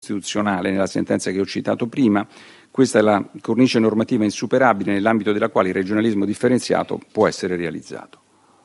costituzionale nella sentenza che ho citato prima. Questa è la cornice normativa insuperabile nell'ambito della quale il regionalismo differenziato può essere realizzato.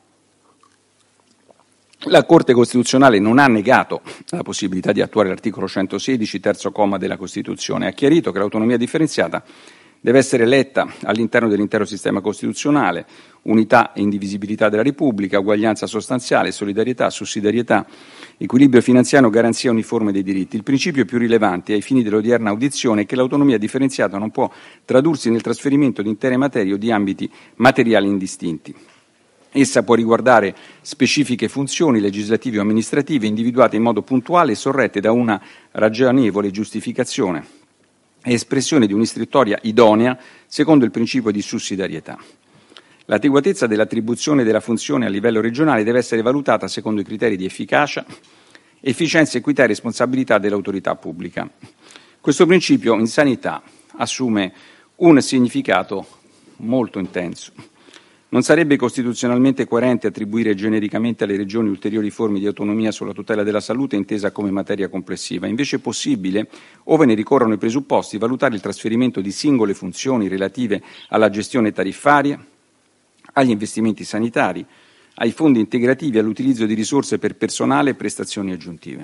La Corte Costituzionale non ha negato la possibilità di attuare l'articolo 116, terzo comma della Costituzione, ha chiarito che l'autonomia differenziata deve essere letta all'interno dell'intero sistema costituzionale: unità e indivisibilità della Repubblica, uguaglianza sostanziale, solidarietà, sussidiarietà, equilibrio finanziario, garanzia uniforme dei diritti. Il principio più rilevante ai fini dell'odierna audizione è che l'autonomia differenziata non può tradursi nel trasferimento di intere materie o di ambiti materiali indistinti. Essa può riguardare specifiche funzioni legislative o amministrative individuate in modo puntuale e sorrette da una ragionevole giustificazione e espressione di un'istruttoria idonea secondo il principio di sussidiarietà. L'adeguatezza dell'attribuzione della funzione a livello regionale deve essere valutata secondo i criteri di efficacia, efficienza, equità e responsabilità dell'autorità pubblica. Questo principio in sanità assume un significato molto intenso. Non sarebbe costituzionalmente coerente attribuire genericamente alle regioni ulteriori forme di autonomia sulla tutela della salute intesa come materia complessiva. Invece è possibile, ove ne ricorrono i presupposti, valutare il trasferimento di singole funzioni relative alla gestione tariffaria, agli investimenti sanitari, ai fondi integrativi, all'utilizzo di risorse per personale e prestazioni aggiuntive,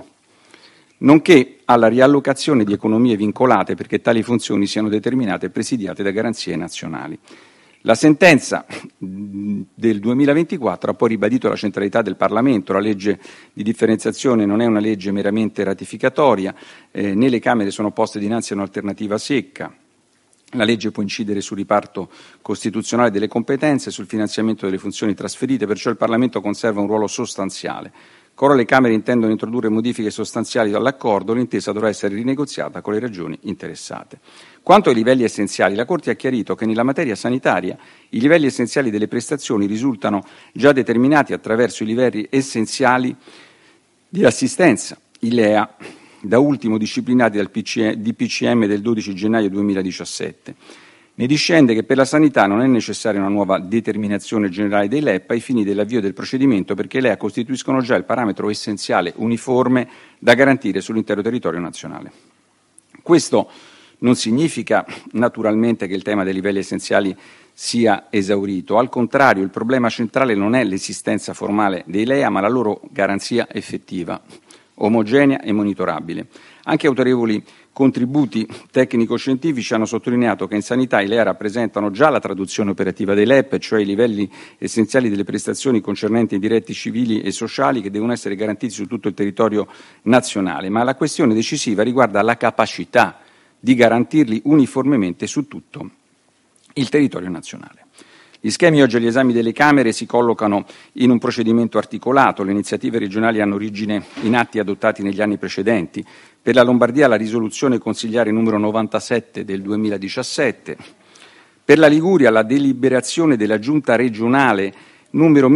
nonché alla riallocazione di economie vincolate perché tali funzioni siano determinate e presidiate da garanzie nazionali. La sentenza del 2024 ha poi ribadito la centralità del Parlamento. La legge di differenziazione non è una legge meramente ratificatoria, né le Camere sono poste dinanzi a un'alternativa secca. La legge può incidere sul riparto costituzionale delle competenze, sul finanziamento delle funzioni trasferite, perciò il Parlamento conserva un ruolo sostanziale. Qualora le Camere intendono introdurre modifiche sostanziali all'accordo, l'intesa dovrà essere rinegoziata con le regioni interessate. Quanto ai livelli essenziali, la Corte ha chiarito che nella materia sanitaria i livelli essenziali delle prestazioni risultano già determinati attraverso i livelli essenziali di assistenza, i LEA, da ultimo disciplinati dal DPCM del 12 gennaio 2017. Ne discende che per la sanità non è necessaria una nuova determinazione generale dei LEP ai fini dell'avvio del procedimento, perché i LEA costituiscono già il parametro essenziale uniforme da garantire sull'intero territorio nazionale. Questo non significa naturalmente che il tema dei livelli essenziali sia esaurito. Al contrario, il problema centrale non è l'esistenza formale dei LEA, ma la loro garanzia effettiva, omogenea e monitorabile. Anche autorevoli contributi tecnico-scientifici hanno sottolineato che in sanità i LEA rappresentano già la traduzione operativa dei LEP, cioè i livelli essenziali delle prestazioni concernenti i diritti civili e sociali che devono essere garantiti su tutto il territorio nazionale, ma la questione decisiva riguarda la capacità di garantirli uniformemente su tutto il territorio nazionale. Gli schemi oggi agli esami delle Camere si collocano in un procedimento articolato. Le iniziative regionali hanno origine in atti adottati negli anni precedenti. Per la Lombardia la risoluzione consigliare numero 97 del 2017, per la Liguria la deliberazione della Giunta regionale numero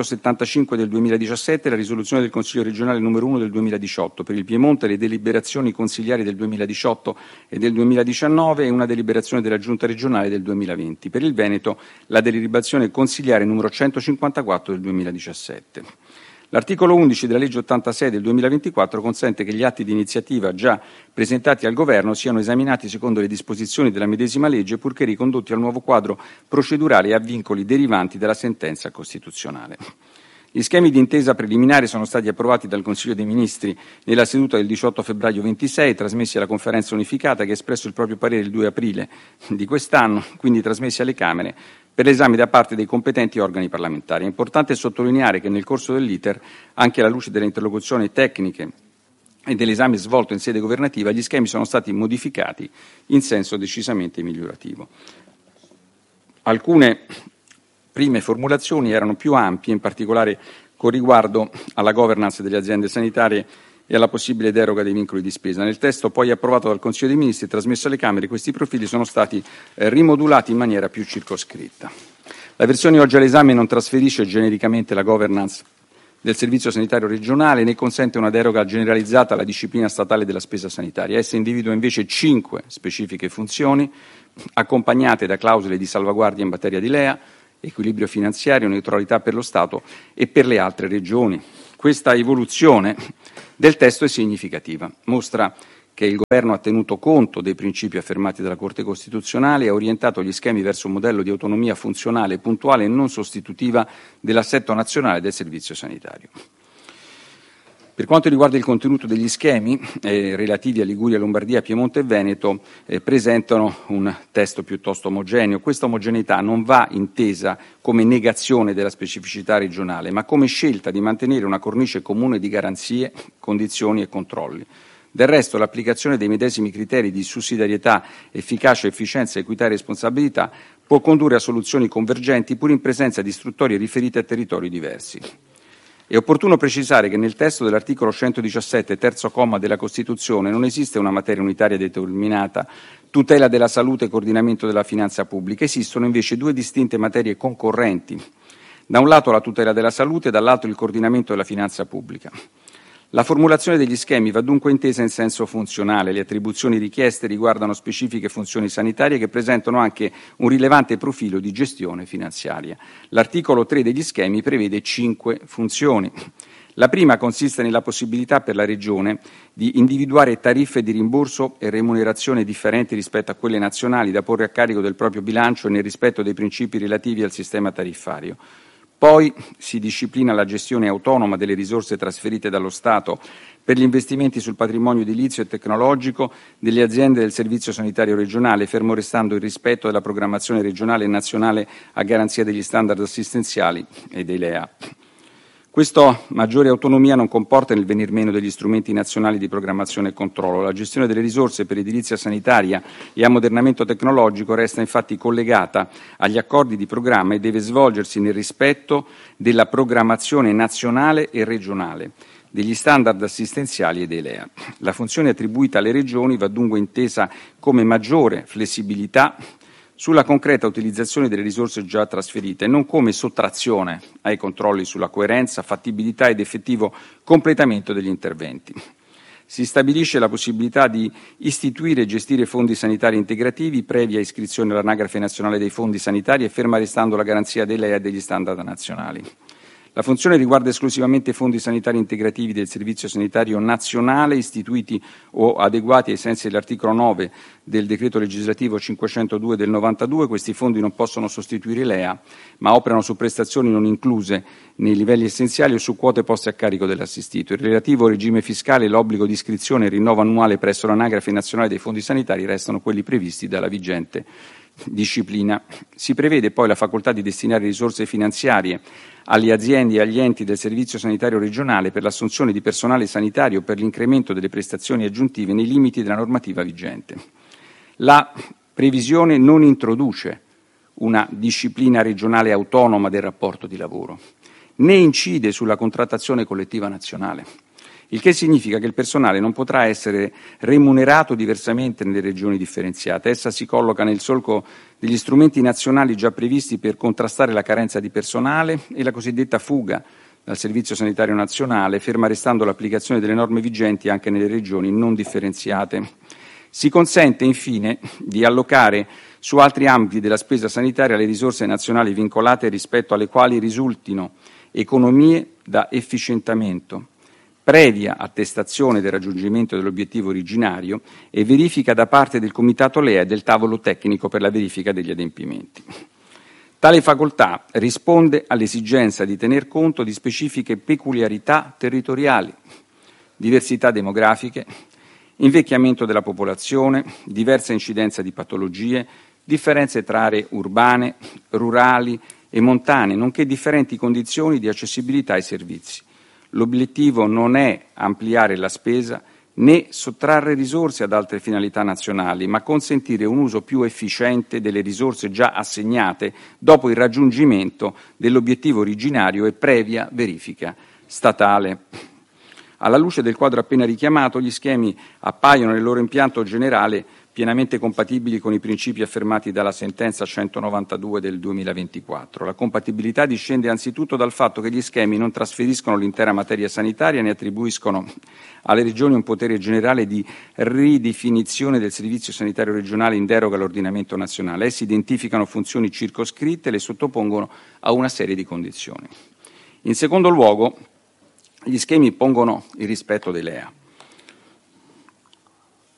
1175 del 2017 e la risoluzione del Consiglio regionale numero 1 del 2018, per il Piemonte le deliberazioni consigliari del 2018 e del 2019 e una deliberazione della Giunta regionale del 2020, per il Veneto la deliberazione consigliare numero 154 del 2017. L'articolo 11 della legge 86 del 2024 consente che gli atti di iniziativa già presentati al Governo siano esaminati secondo le disposizioni della medesima legge, purché ricondotti al nuovo quadro procedurale e a vincoli derivanti dalla sentenza costituzionale. Gli schemi di intesa preliminari sono stati approvati dal Consiglio dei Ministri nella seduta del 18 febbraio 26, trasmessi alla Conferenza Unificata che ha espresso il proprio parere il 2 aprile di quest'anno, quindi trasmessi alle Camere per l'esame da parte dei competenti organi parlamentari. È importante sottolineare che nel corso dell'iter, anche alla luce delle interlocuzioni tecniche e dell'esame svolto in sede governativa, gli schemi sono stati modificati in senso decisamente migliorativo. Alcune prime formulazioni erano più ampie, in particolare con riguardo alla governance delle aziende sanitarie e alla possibile deroga dei vincoli di spesa. Nel testo poi approvato dal Consiglio dei Ministri e trasmesso alle Camere, questi profili sono stati rimodulati in maniera più circoscritta. La versione oggi all'esame non trasferisce genericamente la governance del Servizio Sanitario Regionale né consente una deroga generalizzata alla disciplina statale della spesa sanitaria. Essa individua invece 5 specifiche funzioni, accompagnate da clausole di salvaguardia in materia di LEA, equilibrio finanziario, neutralità per lo Stato e per le altre regioni. Questa evoluzione del testo è significativa, mostra che il Governo ha tenuto conto dei principi affermati dalla Corte Costituzionale e ha orientato gli schemi verso un modello di autonomia funzionale, puntuale e non sostitutiva dell'assetto nazionale del servizio sanitario. Per quanto riguarda il contenuto degli schemi relativi a Liguria, Lombardia, Piemonte e Veneto, presentano un testo piuttosto omogeneo. Questa omogeneità non va intesa come negazione della specificità regionale, ma come scelta di mantenere una cornice comune di garanzie, condizioni e controlli. Del resto, l'applicazione dei medesimi criteri di sussidiarietà, efficacia, efficienza, equità e responsabilità può condurre a soluzioni convergenti pur in presenza di istruttorie riferite a territori diversi. È opportuno precisare che nel testo dell'articolo 117, terzo comma della Costituzione, non esiste una materia unitaria determinata, tutela della salute e coordinamento della finanza pubblica. Esistono invece due distinte materie concorrenti. Da un lato la tutela della salute e dall'altro il coordinamento della finanza pubblica. La formulazione degli schemi va dunque intesa in senso funzionale. Le attribuzioni richieste riguardano specifiche funzioni sanitarie che presentano anche un rilevante profilo di gestione finanziaria. L'articolo 3 degli schemi prevede 5 funzioni. La prima consiste nella possibilità per la Regione di individuare tariffe di rimborso e remunerazione differenti rispetto a quelle nazionali da porre a carico del proprio bilancio e nel rispetto dei principi relativi al sistema tariffario. Poi si disciplina la gestione autonoma delle risorse trasferite dallo Stato per gli investimenti sul patrimonio edilizio e tecnologico delle aziende del Servizio Sanitario Regionale, fermo restando il rispetto della programmazione regionale e nazionale a garanzia degli standard assistenziali e dei LEA. Questa maggiore autonomia non comporta il venir meno degli strumenti nazionali di programmazione e controllo. La gestione delle risorse per edilizia sanitaria e ammodernamento tecnologico resta infatti collegata agli accordi di programma e deve svolgersi nel rispetto della programmazione nazionale e regionale, degli standard assistenziali e dei LEA. La funzione attribuita alle regioni va dunque intesa come maggiore flessibilità sulla concreta utilizzazione delle risorse già trasferite, non come sottrazione ai controlli sulla coerenza, fattibilità ed effettivo completamento degli interventi. Si stabilisce la possibilità di istituire e gestire fondi sanitari integrativi previa iscrizione all'Anagrafe Nazionale dei Fondi Sanitari e ferma restando la garanzia dei LEA e degli standard nazionali. La funzione riguarda esclusivamente i fondi sanitari integrativi del Servizio Sanitario Nazionale istituiti o adeguati ai sensi dell'articolo 9 del decreto legislativo 502 del 92. Questi fondi non possono sostituire i LEA, ma operano su prestazioni non incluse nei livelli essenziali o su quote poste a carico dell'assistito. Il relativo regime fiscale e l'obbligo di iscrizione e rinnovo annuale presso l'Anagrafe Nazionale dei Fondi Sanitari restano quelli previsti dalla vigente disciplina. Si prevede poi la facoltà di destinare risorse finanziarie alle aziende e agli enti del Servizio Sanitario Regionale per l'assunzione di personale sanitario per l'incremento delle prestazioni aggiuntive nei limiti della normativa vigente. La previsione non introduce una disciplina regionale autonoma del rapporto di lavoro, né incide sulla contrattazione collettiva nazionale, il che significa che il personale non potrà essere remunerato diversamente nelle regioni differenziate. Essa si colloca nel solco degli strumenti nazionali già previsti per contrastare la carenza di personale e la cosiddetta fuga dal Servizio Sanitario Nazionale, ferma restando l'applicazione delle norme vigenti anche nelle regioni non differenziate. Si consente infine di allocare su altri ambiti della spesa sanitaria le risorse nazionali vincolate rispetto alle quali risultino economie da efficientamento, previa attestazione del raggiungimento dell'obiettivo originario e verifica da parte del Comitato LEA e del tavolo tecnico per la verifica degli adempimenti. Tale facoltà risponde all'esigenza di tener conto di specifiche peculiarità territoriali, diversità demografiche, invecchiamento della popolazione, diversa incidenza di patologie, differenze tra aree urbane, rurali e montane, nonché differenti condizioni di accessibilità ai servizi. L'obiettivo non è ampliare la spesa né sottrarre risorse ad altre finalità nazionali, ma consentire un uso più efficiente delle risorse già assegnate dopo il raggiungimento dell'obiettivo originario e previa verifica statale. Alla luce del quadro appena richiamato, gli schemi appaiono nel loro impianto generale pienamente compatibili con i principi affermati dalla sentenza 192 del 2024. La compatibilità discende anzitutto dal fatto che gli schemi non trasferiscono l'intera materia sanitaria né attribuiscono alle regioni un potere generale di ridefinizione del servizio sanitario regionale in deroga all'ordinamento nazionale. Essi identificano funzioni circoscritte e le sottopongono a una serie di condizioni. In secondo luogo, gli schemi pongono il rispetto dei LEA.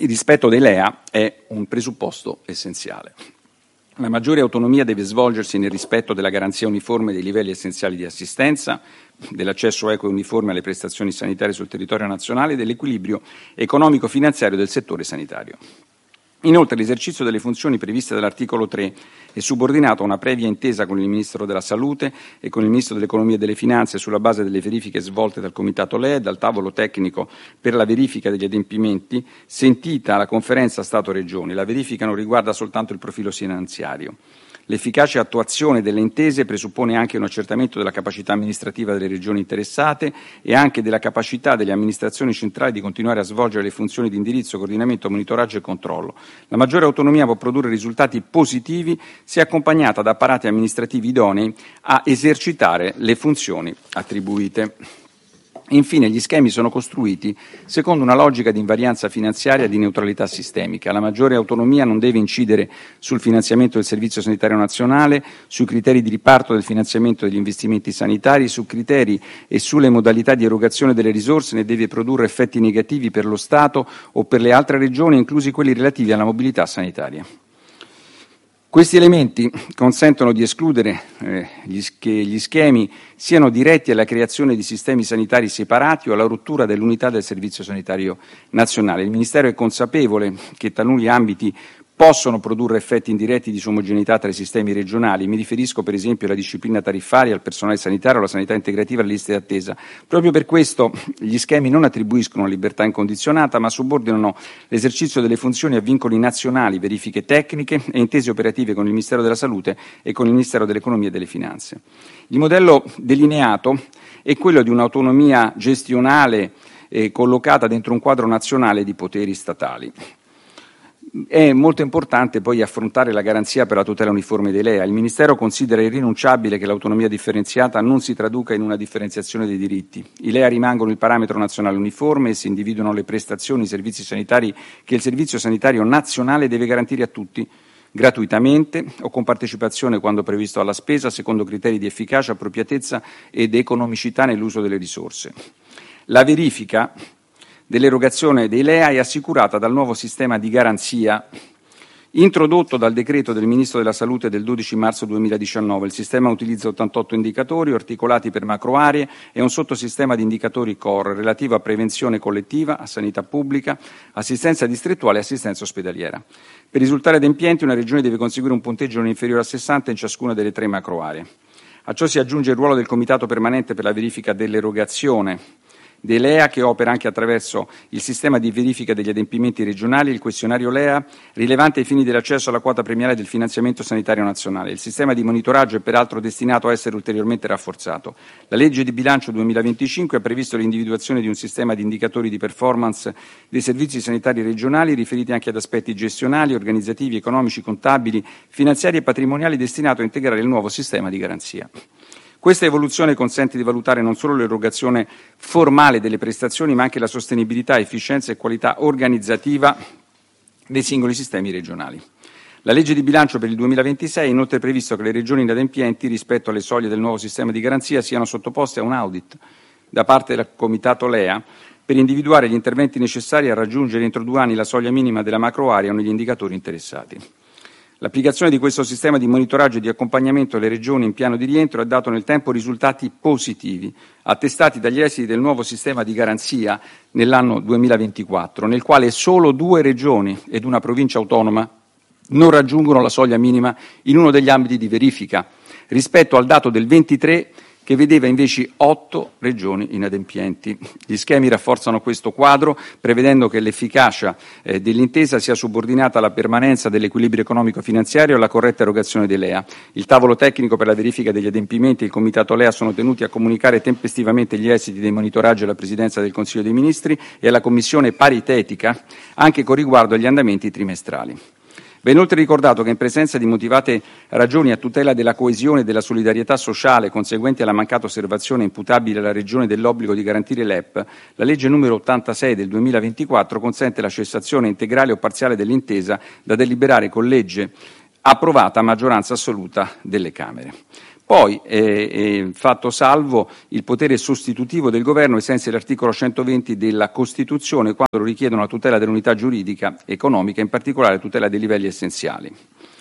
Il rispetto dei LEA è un presupposto essenziale. La maggiore autonomia deve svolgersi nel rispetto della garanzia uniforme dei livelli essenziali di assistenza, dell'accesso equo e uniforme alle prestazioni sanitarie sul territorio nazionale e dell'equilibrio economico-finanziario del settore sanitario. Inoltre, l'esercizio delle funzioni previste dall'articolo 3 è subordinato a una previa intesa con il Ministro della Salute e con il Ministro dell'Economia e delle Finanze sulla base delle verifiche svolte dal Comitato LEA e dal tavolo tecnico per la verifica degli adempimenti, sentita la Conferenza Stato-Regioni. La verifica non riguarda soltanto il profilo finanziario. L'efficace attuazione delle intese presuppone anche un accertamento della capacità amministrativa delle regioni interessate e anche della capacità delle amministrazioni centrali di continuare a svolgere le funzioni di indirizzo, coordinamento, monitoraggio e controllo. La maggiore autonomia può produrre risultati positivi se accompagnata da apparati amministrativi idonei a esercitare le funzioni attribuite. Infine, gli schemi sono costruiti secondo una logica di invarianza finanziaria e di neutralità sistemica. La maggiore autonomia non deve incidere sul finanziamento del Servizio Sanitario Nazionale, sui criteri di riparto del finanziamento degli investimenti sanitari, su criteri e sulle modalità di erogazione delle risorse, né deve produrre effetti negativi per lo Stato o per le altre regioni, inclusi quelli relativi alla mobilità sanitaria. Questi elementi consentono di escludere che gli schemi siano diretti alla creazione di sistemi sanitari separati o alla rottura dell'unità del Servizio Sanitario Nazionale. Il Ministero è consapevole che taluni ambiti possono produrre effetti indiretti di disomogeneità tra i sistemi regionali. Mi riferisco per esempio alla disciplina tariffaria, al personale sanitario, alla sanità integrativa e alle liste d'attesa. Proprio per questo gli schemi non attribuiscono libertà incondizionata, ma subordinano l'esercizio delle funzioni a vincoli nazionali, verifiche tecniche e intese operative con il Ministero della Salute e con il Ministero dell'Economia e delle Finanze. Il modello delineato è quello di un'autonomia gestionale collocata dentro un quadro nazionale di poteri statali. È molto importante poi affrontare la garanzia per la tutela uniforme dei LEA. Il Ministero considera irrinunciabile che l'autonomia differenziata non si traduca in una differenziazione dei diritti. I LEA rimangono il parametro nazionale uniforme e si individuano le prestazioni e i servizi sanitari che il Servizio Sanitario Nazionale deve garantire a tutti, gratuitamente o con partecipazione quando previsto alla spesa, secondo criteri di efficacia, appropriatezza ed economicità nell'uso delle risorse. La verifica dell'erogazione dei LEA è assicurata dal nuovo sistema di garanzia introdotto dal decreto del Ministro della Salute del 12 marzo 2019. Il sistema utilizza 88 indicatori articolati per macroaree e un sottosistema di indicatori core relativo a prevenzione collettiva, a sanità pubblica, assistenza distrettuale e assistenza ospedaliera. Per risultare adempienti, una regione deve conseguire un punteggio non inferiore a 60 in ciascuna delle 3 macroaree. A ciò si aggiunge il ruolo del Comitato permanente per la verifica dell'erogazione dei LEA, che opera anche attraverso il sistema di verifica degli adempimenti regionali e il questionario LEA, rilevante ai fini dell'accesso alla quota premiale del finanziamento sanitario nazionale. Il sistema di monitoraggio è peraltro destinato a essere ulteriormente rafforzato. La legge di bilancio 2025 ha previsto l'individuazione di un sistema di indicatori di performance dei servizi sanitari regionali riferiti anche ad aspetti gestionali, organizzativi, economici, contabili, finanziari e patrimoniali, destinato a integrare il nuovo sistema di garanzia. Questa evoluzione consente di valutare non solo l'erogazione formale delle prestazioni, ma anche la sostenibilità, efficienza e qualità organizzativa dei singoli sistemi regionali. La legge di bilancio per il 2026 ha inoltre previsto che le regioni inadempienti rispetto alle soglie del nuovo sistema di garanzia siano sottoposte a un audit da parte del Comitato LEA per individuare gli interventi necessari a raggiungere entro 2 anni la soglia minima della macroarea o negli indicatori interessati. L'applicazione di questo sistema di monitoraggio e di accompagnamento alle regioni in piano di rientro ha dato nel tempo risultati positivi, attestati dagli esiti del nuovo sistema di garanzia nell'anno 2024, nel quale solo 2 regioni ed una provincia autonoma non raggiungono la soglia minima in uno degli ambiti di verifica, rispetto al dato del 23 che vedeva invece 8 regioni inadempienti. Gli schemi rafforzano questo quadro, prevedendo che l'efficacia dell'intesa sia subordinata alla permanenza dell'equilibrio economico-finanziario e alla corretta erogazione dei LEA. Il tavolo tecnico per la verifica degli adempimenti e il Comitato LEA sono tenuti a comunicare tempestivamente gli esiti dei monitoraggi alla Presidenza del Consiglio dei Ministri e alla Commissione paritetica, anche con riguardo agli andamenti trimestrali. Va inoltre ricordato che in presenza di motivate ragioni a tutela della coesione e della solidarietà sociale conseguenti alla mancata osservazione imputabile alla Regione dell'obbligo di garantire l'EP, la legge numero 86 del 2024 consente la cessazione integrale o parziale dell'intesa da deliberare con legge approvata a maggioranza assoluta delle Camere. Poi è fatto salvo il potere sostitutivo del Governo ai sensi dell'articolo 120 della Costituzione quando lo richiedono la tutela dell'unità giuridica economica, in particolare la tutela dei livelli essenziali.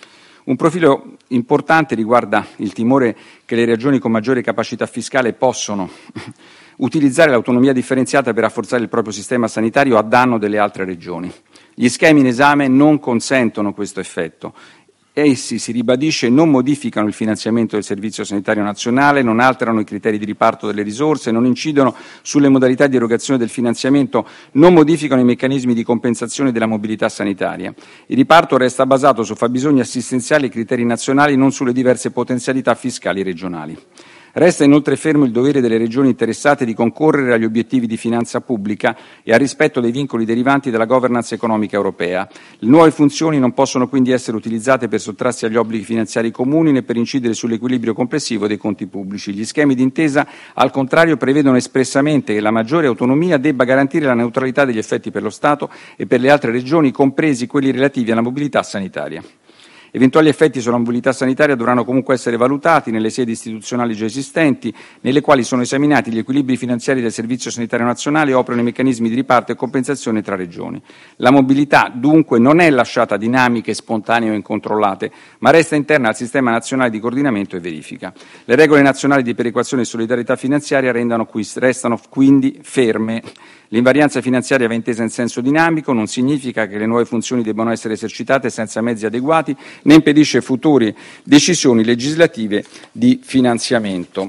Un profilo importante riguarda il timore che le regioni con maggiore capacità fiscale possono utilizzare l'autonomia differenziata per rafforzare il proprio sistema sanitario a danno delle altre regioni. Gli schemi in esame non consentono questo effetto. Essi, si ribadisce, non modificano il finanziamento del Servizio Sanitario Nazionale, non alterano i criteri di riparto delle risorse, non incidono sulle modalità di erogazione del finanziamento, non modificano i meccanismi di compensazione della mobilità sanitaria. Il riparto resta basato su fabbisogni assistenziali e criteri nazionali, non sulle diverse potenzialità fiscali regionali. Resta inoltre fermo il dovere delle regioni interessate di concorrere agli obiettivi di finanza pubblica e al rispetto dei vincoli derivanti dalla governance economica europea. Le nuove funzioni non possono quindi essere utilizzate per sottrarsi agli obblighi finanziari comuni né per incidere sull'equilibrio complessivo dei conti pubblici. Gli schemi d'intesa, al contrario, prevedono espressamente che la maggiore autonomia debba garantire la neutralità degli effetti per lo Stato e per le altre regioni, compresi quelli relativi alla mobilità sanitaria. Eventuali effetti sulla mobilità sanitaria dovranno comunque essere valutati nelle sedi istituzionali già esistenti, nelle quali sono esaminati gli equilibri finanziari del Servizio Sanitario Nazionale e operano i meccanismi di riparto e compensazione tra regioni. La mobilità, dunque, non è lasciata a dinamiche spontanee o incontrollate, ma resta interna al sistema nazionale di coordinamento e verifica. Le regole nazionali di perequazione e solidarietà finanziaria restano quindi ferme. L'invarianza finanziaria va intesa in senso dinamico, non significa che le nuove funzioni debbano essere esercitate senza mezzi adeguati, né impedisce future decisioni legislative di finanziamento.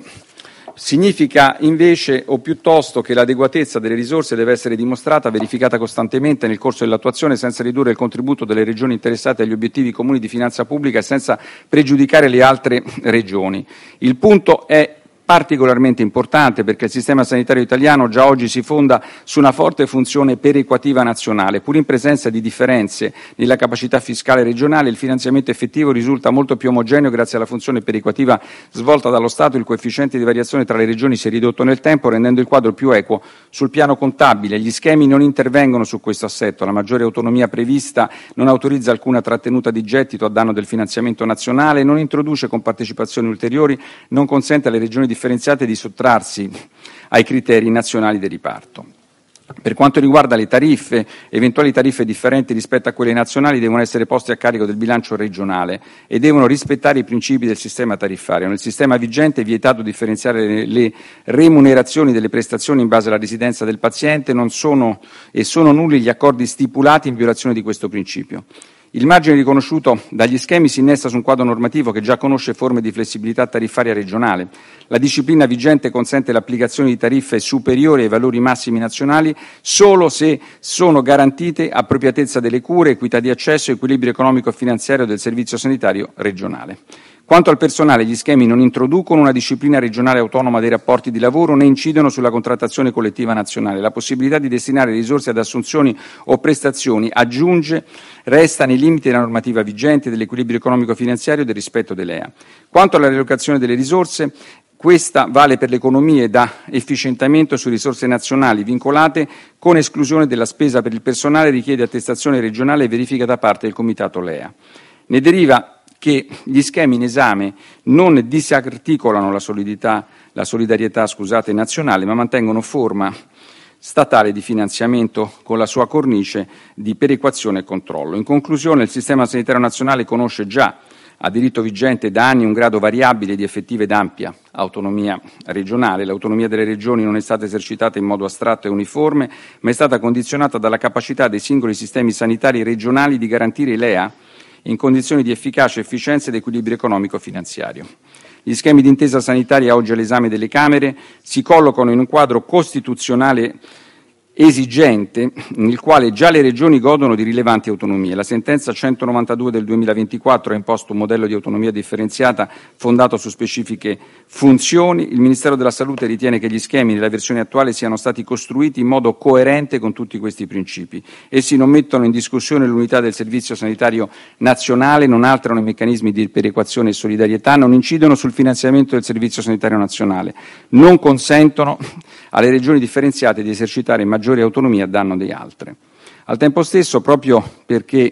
Significa invece, o piuttosto, che l'adeguatezza delle risorse deve essere dimostrata, verificata costantemente nel corso dell'attuazione, senza ridurre il contributo delle regioni interessate agli obiettivi comuni di finanza pubblica e senza pregiudicare le altre regioni. Il punto è particolarmente importante perché il sistema sanitario italiano già oggi si fonda su una forte funzione perequativa nazionale. Pur in presenza di differenze nella capacità fiscale regionale, il finanziamento effettivo risulta molto più omogeneo grazie alla funzione perequativa svolta dallo Stato. Il coefficiente di variazione tra le regioni si è ridotto nel tempo, rendendo il quadro più equo sul piano contabile. Gli schemi non intervengono su questo assetto. La maggiore autonomia prevista non autorizza alcuna trattenuta di gettito a danno del finanziamento nazionale, non introduce compartecipazioni ulteriori, non consente alle regioni differenziate di sottrarsi ai criteri nazionali di riparto. Per quanto riguarda le tariffe, eventuali tariffe differenti rispetto a quelle nazionali devono essere poste a carico del bilancio regionale e devono rispettare i principi del sistema tariffario. Nel sistema vigente è vietato differenziare le remunerazioni delle prestazioni in base alla residenza del paziente, sono nulli gli accordi stipulati in violazione di questo principio. Il margine riconosciuto dagli schemi si innesta su un quadro normativo che già conosce forme di flessibilità tariffaria regionale. La disciplina vigente consente l'applicazione di tariffe superiori ai valori massimi nazionali solo se sono garantite appropriatezza delle cure, equità di accesso e equilibrio economico e finanziario del servizio sanitario regionale. Quanto al personale, gli schemi non introducono una disciplina regionale autonoma dei rapporti di lavoro né incidono sulla contrattazione collettiva nazionale. La possibilità di destinare risorse ad assunzioni o prestazioni resta nei limiti della normativa vigente, dell'equilibrio economico-finanziario e del rispetto dell'EA. Quanto alla riallocazione delle risorse, questa vale per le economie da efficientamento su risorse nazionali vincolate, con esclusione della spesa per il personale, richiede attestazione regionale e verifica da parte del Comitato LEA. Ne deriva che gli schemi in esame non disarticolano la solidarietà nazionale, ma mantengono forma statale di finanziamento con la sua cornice di perequazione e controllo. In conclusione, il sistema sanitario nazionale conosce già a diritto vigente da anni un grado variabile di effettiva ed ampia autonomia regionale. L'autonomia delle regioni non è stata esercitata in modo astratto e uniforme, ma è stata condizionata dalla capacità dei singoli sistemi sanitari regionali di garantire l'EA in condizioni di efficacia, efficienza ed equilibrio economico-finanziario. Gli schemi d'intesa sanitaria oggi all'esame delle Camere si collocano in un quadro costituzionale esigente nel quale già le regioni godono di rilevanti autonomie. La sentenza 192 del 2024 ha imposto un modello di autonomia differenziata fondato su specifiche funzioni. Il Ministero della Salute ritiene che gli schemi nella versione attuale siano stati costruiti in modo coerente con tutti questi principi. Essi non mettono in discussione l'unità del Servizio Sanitario Nazionale, non alterano i meccanismi di perequazione e solidarietà, non incidono sul finanziamento del Servizio Sanitario Nazionale, non consentono alle regioni differenziate di esercitare maggiore autonomia a danno di altre. Al tempo stesso, proprio perché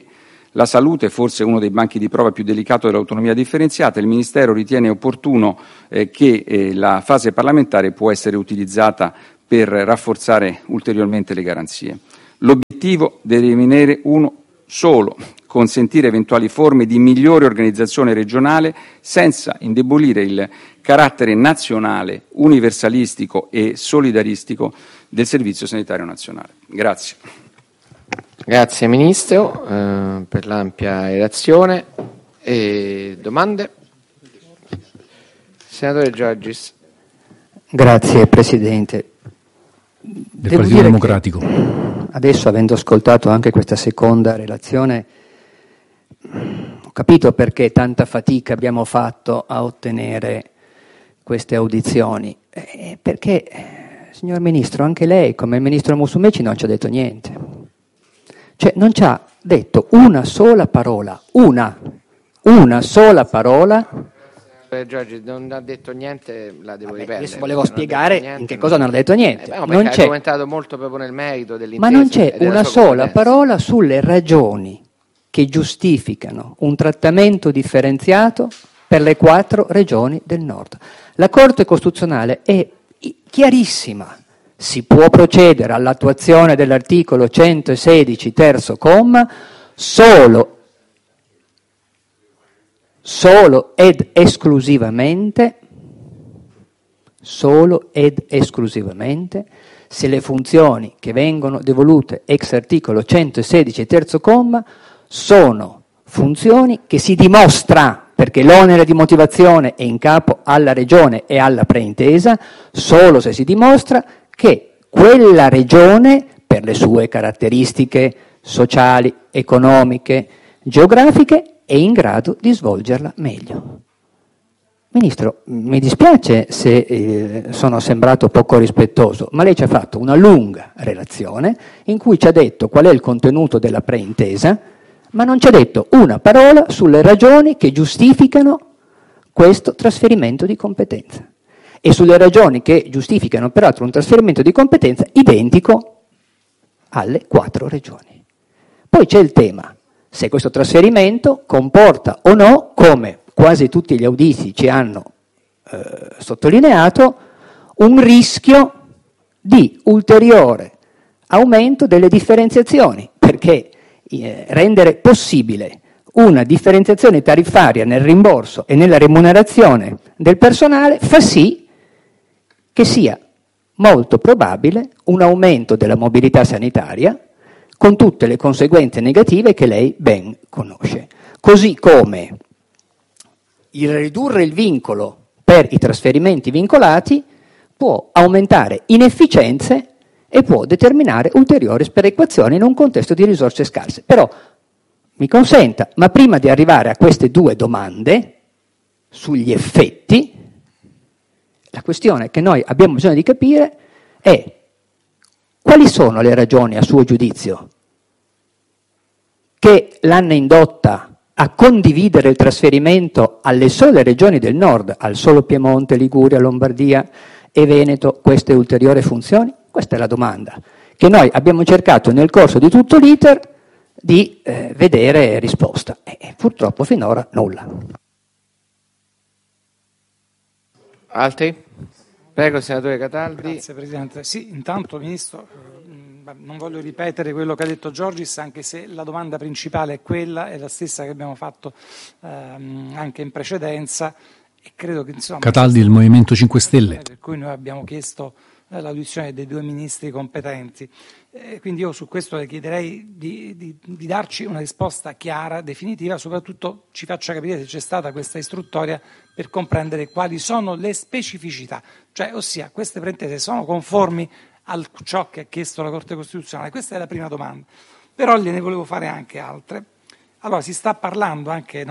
la salute, forse uno dei banchi di prova più delicato dell'autonomia differenziata. Il Ministero ritiene opportuno che la fase parlamentare può essere utilizzata per rafforzare ulteriormente le garanzie. L'obiettivo deve rimanere uno solo: consentire eventuali forme di migliore organizzazione regionale senza indebolire il carattere nazionale, universalistico e solidaristico del Servizio Sanitario Nazionale. Grazie. Grazie Ministro per l'ampia relazione. Domande? Senatore Giorgis. Grazie Presidente. Del Partito Democratico. Adesso, avendo ascoltato anche questa seconda relazione, ho capito perché tanta fatica abbiamo fatto a ottenere queste audizioni. Perché, signor Ministro, anche lei, come il Ministro Musumeci, non ci ha detto niente. Cioè, non ci ha detto una sola parola, una sola parola. Giorgi non ha detto niente, la devo ripetere. Io volevo spiegare in che cosa non ha detto niente. Non c'è argomentato molto proprio nel merito dell'intesa. Ma non c'è una sola parola sulle ragioni che giustificano un trattamento differenziato per le 4 regioni del nord. La Corte Costituzionale è chiarissima. Si può procedere all'attuazione dell'articolo 116 terzo comma solo ed esclusivamente se le funzioni che vengono devolute ex articolo 116 terzo comma sono funzioni che si dimostra, perché l'onere di motivazione è in capo alla regione e alla preintesa, solo se si dimostra che quella regione, per le sue caratteristiche sociali, economiche, geografiche, è in grado di svolgerla meglio. Ministro, mi dispiace se sono sembrato poco rispettoso, ma lei ci ha fatto una lunga relazione in cui ci ha detto qual è il contenuto della preintesa, ma non ci ha detto una parola sulle ragioni che giustificano questo trasferimento di competenza. E sulle ragioni che giustificano peraltro un trasferimento di competenza identico alle 4 regioni. Poi c'è il tema se questo trasferimento comporta o no, come quasi tutti gli auditi ci hanno sottolineato, un rischio di ulteriore aumento delle differenziazioni, perché rendere possibile una differenziazione tariffaria nel rimborso e nella remunerazione del personale fa sì che sia molto probabile un aumento della mobilità sanitaria con tutte le conseguenze negative che lei ben conosce. Così come il ridurre il vincolo per i trasferimenti vincolati può aumentare inefficienze e può determinare ulteriori sperequazioni in un contesto di risorse scarse. Però, mi consenta, ma prima di arrivare a queste 2 domande sugli effetti, la questione che noi abbiamo bisogno di capire è: quali sono le ragioni, a suo giudizio, che l'hanno indotta a condividere il trasferimento alle sole regioni del nord, al solo Piemonte, Liguria, Lombardia e Veneto, queste ulteriori funzioni? Questa è la domanda che noi abbiamo cercato nel corso di tutto l'iter di vedere risposta. E purtroppo finora nulla. Altri? Prego, senatore Cataldi. Grazie Presidente. Sì, intanto Ministro, non voglio ripetere quello che ha detto Giorgis, anche se la domanda principale è quella, è la stessa che abbiamo fatto anche in precedenza, e credo che insomma... Cataldi, il Movimento 5 Stelle. Per cui noi abbiamo chiesto l'audizione dei 2 ministri competenti. Quindi io su questo le chiederei di darci una risposta chiara, definitiva, soprattutto ci faccia capire se c'è stata questa istruttoria per comprendere quali sono le specificità, cioè ossia queste pretese sono conformi a ciò che ha chiesto la Corte Costituzionale. Questa è la prima domanda, però gliene volevo fare anche altre. Allora, si sta parlando anche,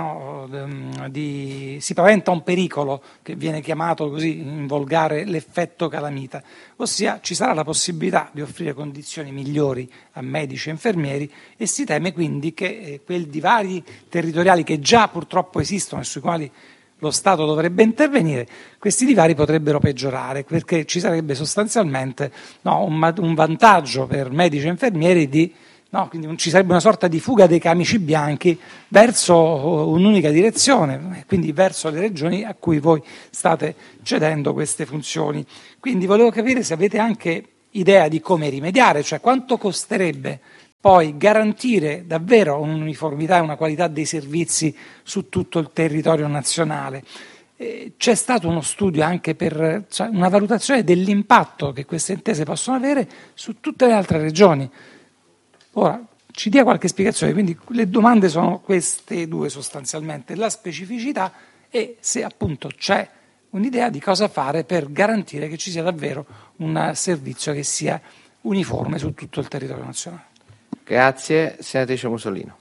si paventa un pericolo che viene chiamato così in volgare l'effetto calamita, ossia ci sarà la possibilità di offrire condizioni migliori a medici e infermieri e si teme quindi che quei divari territoriali che già purtroppo esistono e sui quali lo Stato dovrebbe intervenire, questi divari potrebbero peggiorare, perché ci sarebbe sostanzialmente un vantaggio per medici e infermieri di no? Quindi ci sarebbe una sorta di fuga dei camici bianchi verso un'unica direzione, quindi verso le regioni a cui voi state cedendo queste funzioni. Quindi volevo capire se avete anche idea di come rimediare, cioè quanto costerebbe poi garantire davvero un'uniformità e una qualità dei servizi su tutto il territorio nazionale. C'è stato uno studio anche per una valutazione dell'impatto che queste intese possono avere su tutte le altre regioni. Ora, ci dia qualche spiegazione, quindi le domande sono queste due sostanzialmente, la specificità e se appunto c'è un'idea di cosa fare per garantire che ci sia davvero un servizio che sia uniforme su tutto il territorio nazionale. Grazie, senatrice Musolino.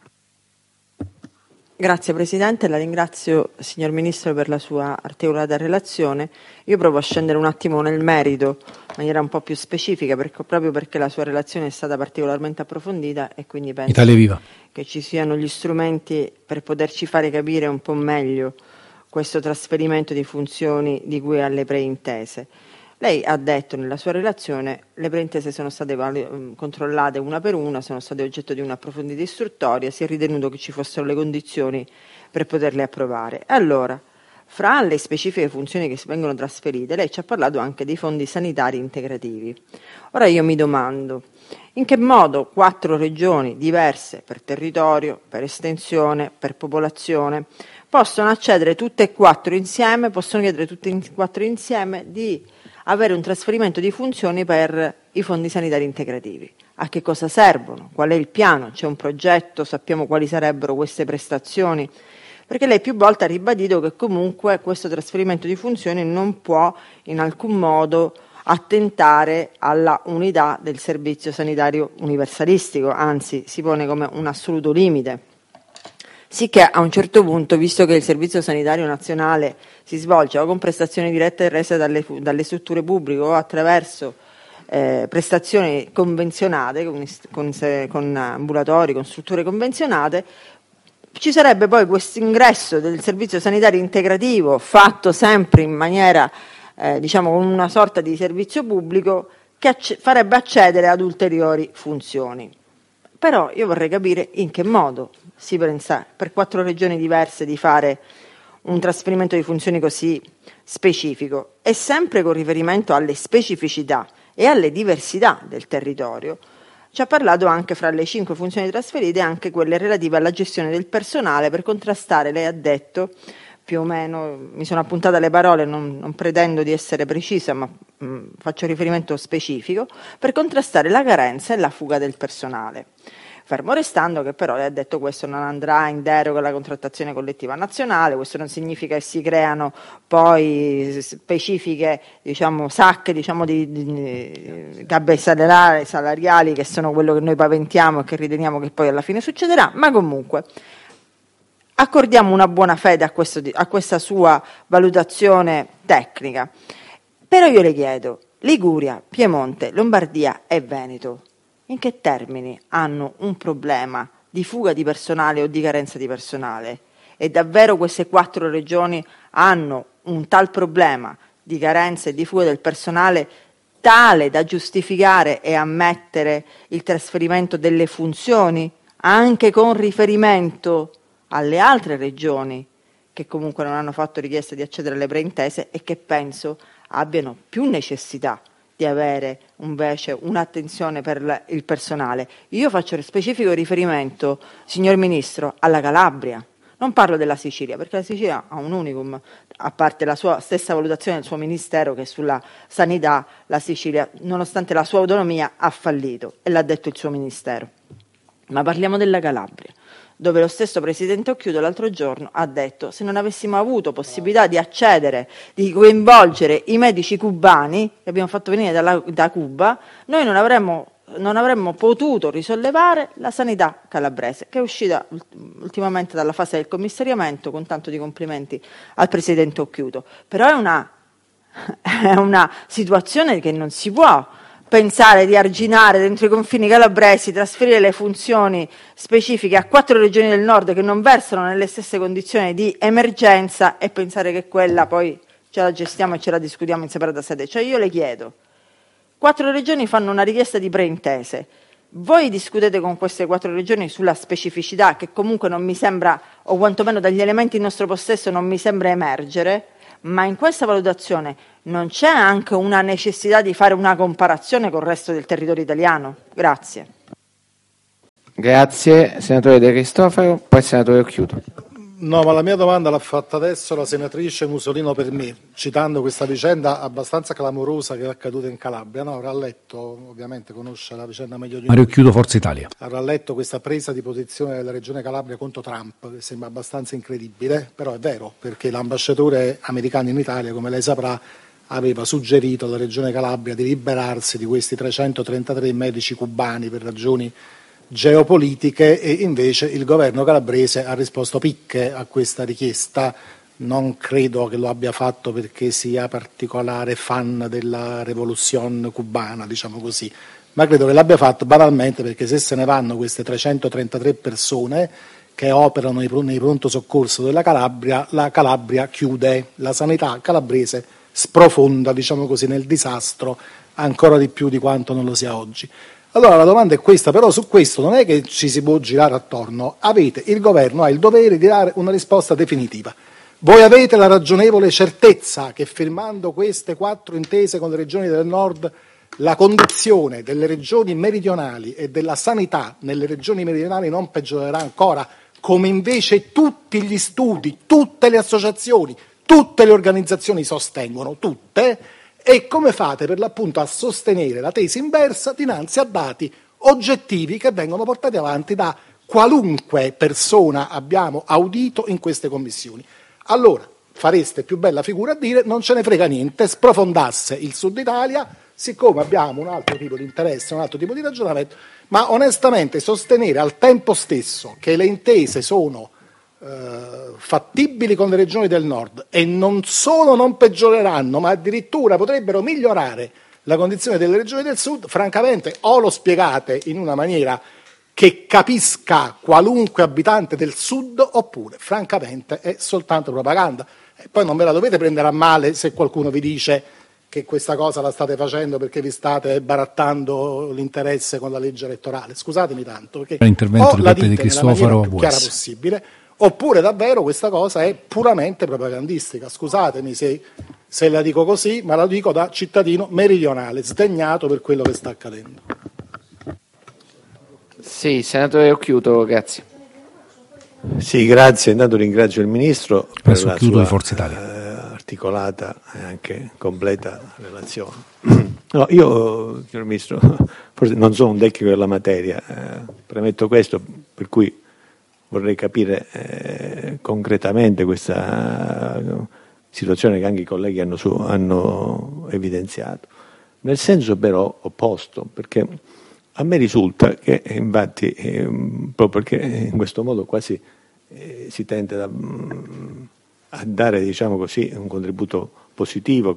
Grazie Presidente, la ringrazio signor Ministro per la sua articolata relazione. Io provo a scendere un attimo nel merito, in maniera un po' più specifica, proprio perché la sua relazione è stata particolarmente approfondita e quindi penso Italia Viva. Che ci siano gli strumenti per poterci fare capire un po' meglio questo trasferimento di funzioni di cui alle preintese. Lei ha detto nella sua relazione che le preintese sono state controllate una per una, sono state oggetto di un'approfondita istruttoria, si è ritenuto che ci fossero le condizioni per poterle approvare. Allora, fra le specifiche funzioni che si vengono trasferite, lei ci ha parlato anche dei fondi sanitari integrativi. Ora io mi domando, in che modo 4 regioni diverse per territorio, per estensione, per popolazione, possono accedere tutte e 4 insieme, possono chiedere tutte e 4 insieme di avere un trasferimento di funzioni per i fondi sanitari integrativi. A che cosa servono? Qual è il piano? C'è un progetto? Sappiamo quali sarebbero queste prestazioni? Perché lei più volte ha ribadito che comunque questo trasferimento di funzioni non può in alcun modo attentare alla unità del servizio sanitario universalistico, anzi si pone come un assoluto limite. Sicché a un certo punto, visto che il servizio sanitario nazionale si svolge o con prestazioni dirette rese dalle strutture pubbliche o attraverso prestazioni convenzionate con ambulatori, con strutture convenzionate, ci sarebbe poi questo ingresso del servizio sanitario integrativo fatto sempre in maniera con una sorta di servizio pubblico che farebbe accedere ad ulteriori funzioni. Però io vorrei capire in che modo si pensa per 4 regioni diverse di fare un trasferimento di funzioni così specifico e sempre con riferimento alle specificità e alle diversità del territorio. Ci ha parlato anche fra le 5 funzioni trasferite anche quelle relative alla gestione del personale per contrastare, lei ha detto, più o meno, mi sono appuntata le parole, non pretendo di essere precisa, ma faccio riferimento specifico, per contrastare la carenza e la fuga del personale. Fermo restando che però lei ha detto questo non andrà in deroga alla contrattazione collettiva nazionale, questo non significa che si creano poi specifiche sacche di gabbie salariali che sono quello che noi paventiamo e che riteniamo che poi alla fine succederà, ma comunque accordiamo una buona fede a questa sua valutazione tecnica. Però io le chiedo, Liguria, Piemonte, Lombardia e Veneto, in che termini hanno un problema di fuga di personale o di carenza di personale? E davvero queste 4 regioni hanno un tal problema di carenza e di fuga del personale tale da giustificare e ammettere il trasferimento delle funzioni anche con riferimento alle altre regioni che comunque non hanno fatto richiesta di accedere alle preintese e che penso abbiano più necessità di avere invece un'attenzione per il personale. Io faccio specifico riferimento, signor Ministro, alla Calabria. Non parlo della Sicilia, perché la Sicilia ha un unicum, a parte la sua stessa valutazione del suo Ministero che sulla sanità la Sicilia, nonostante la sua autonomia, ha fallito, e l'ha detto il suo Ministero. Ma parliamo della Calabria, dove lo stesso Presidente Occhiuto l'altro giorno ha detto se non avessimo avuto possibilità di accedere, di coinvolgere i medici cubani che abbiamo fatto venire da Cuba, noi non avremmo potuto risollevare la sanità calabrese, che è uscita ultimamente dalla fase del commissariamento con tanto di complimenti al Presidente Occhiuto. Però è una situazione che non si può pensare di arginare dentro i confini calabresi, trasferire le funzioni specifiche a 4 regioni del nord che non versano nelle stesse condizioni di emergenza e pensare che quella poi ce la gestiamo e ce la discutiamo in separata sede. Cioè io le chiedo, 4 regioni fanno una richiesta di preintese, Voi discutete con queste 4 regioni sulla specificità, che comunque non mi sembra, o quantomeno dagli elementi in nostro possesso non mi sembra emergere, ma in questa valutazione non c'è anche una necessità di fare una comparazione col resto del territorio italiano? Grazie. Grazie, senatore De Cristofaro, poi senatore Occhiuto. No, ma la mia domanda l'ha fatta adesso la senatrice Musolino per me, citando questa vicenda abbastanza clamorosa che è accaduta in Calabria. No, avrà letto, ovviamente conosce la vicenda meglio di Mario Occhiuto, Forza Italia. Avrà letto questa presa di posizione della regione Calabria contro Trump, che sembra abbastanza incredibile, però è vero, perché l'ambasciatore americano in Italia, come lei saprà, aveva suggerito alla regione Calabria di liberarsi di questi 333 medici cubani per ragioni geopolitiche, e invece il governo calabrese ha risposto picche a questa richiesta. Non credo che lo abbia fatto perché sia particolare fan della rivoluzione cubana, diciamo così, ma credo che l'abbia fatto banalmente perché se se ne vanno queste 333 persone che operano nei pronto soccorso della Calabria, la Calabria chiude, la sanità calabrese sprofonda, diciamo così, nel disastro ancora di più di quanto non lo sia oggi. Allora la domanda è questa, però su questo non è che ci si può girare attorno. Il governo ha il dovere di dare una risposta definitiva. Voi avete la ragionevole certezza che firmando queste 4 intese con le regioni del nord la condizione delle regioni meridionali e della sanità nelle regioni meridionali non peggiorerà ancora, come invece tutti gli studi, tutte le associazioni, tutte le organizzazioni sostengono, tutte. E come fate per l'appunto a sostenere la tesi inversa dinanzi a dati oggettivi che vengono portati avanti da qualunque persona abbiamo audito in queste commissioni? Allora fareste più bella figura a dire non ce ne frega niente, sprofondasse il Sud Italia, siccome abbiamo un altro tipo di interesse, un altro tipo di ragionamento, ma onestamente sostenere al tempo stesso che le intese sono fattibili con le regioni del nord e non solo non peggioreranno ma addirittura potrebbero migliorare la condizione delle regioni del sud, francamente o lo spiegate in una maniera che capisca qualunque abitante del sud oppure francamente è soltanto propaganda. E poi non ve la dovete prendere a male se qualcuno vi dice che questa cosa la state facendo perché vi state barattando l'interesse con la legge elettorale. Scusatemi tanto, perché l'intervento o la dite di nella maniera Cristofaro più chiara possibile oppure davvero questa cosa è puramente propagandistica. Scusatemi se la dico così, ma la dico da cittadino meridionale, sdegnato per quello che sta accadendo. Sì, senatore Occhiuto, grazie. Sì, grazie. Intanto ringrazio il Ministro per la sua Forza Italia. articolata e anche completa relazione. No, io, signor Ministro, forse non sono un tecnico della materia, premetto questo, per cui vorrei capire concretamente questa situazione che anche i colleghi hanno evidenziato, nel senso però opposto, perché a me risulta che infatti, proprio perché in questo modo quasi si tende a dare, diciamo così, un contributo positivo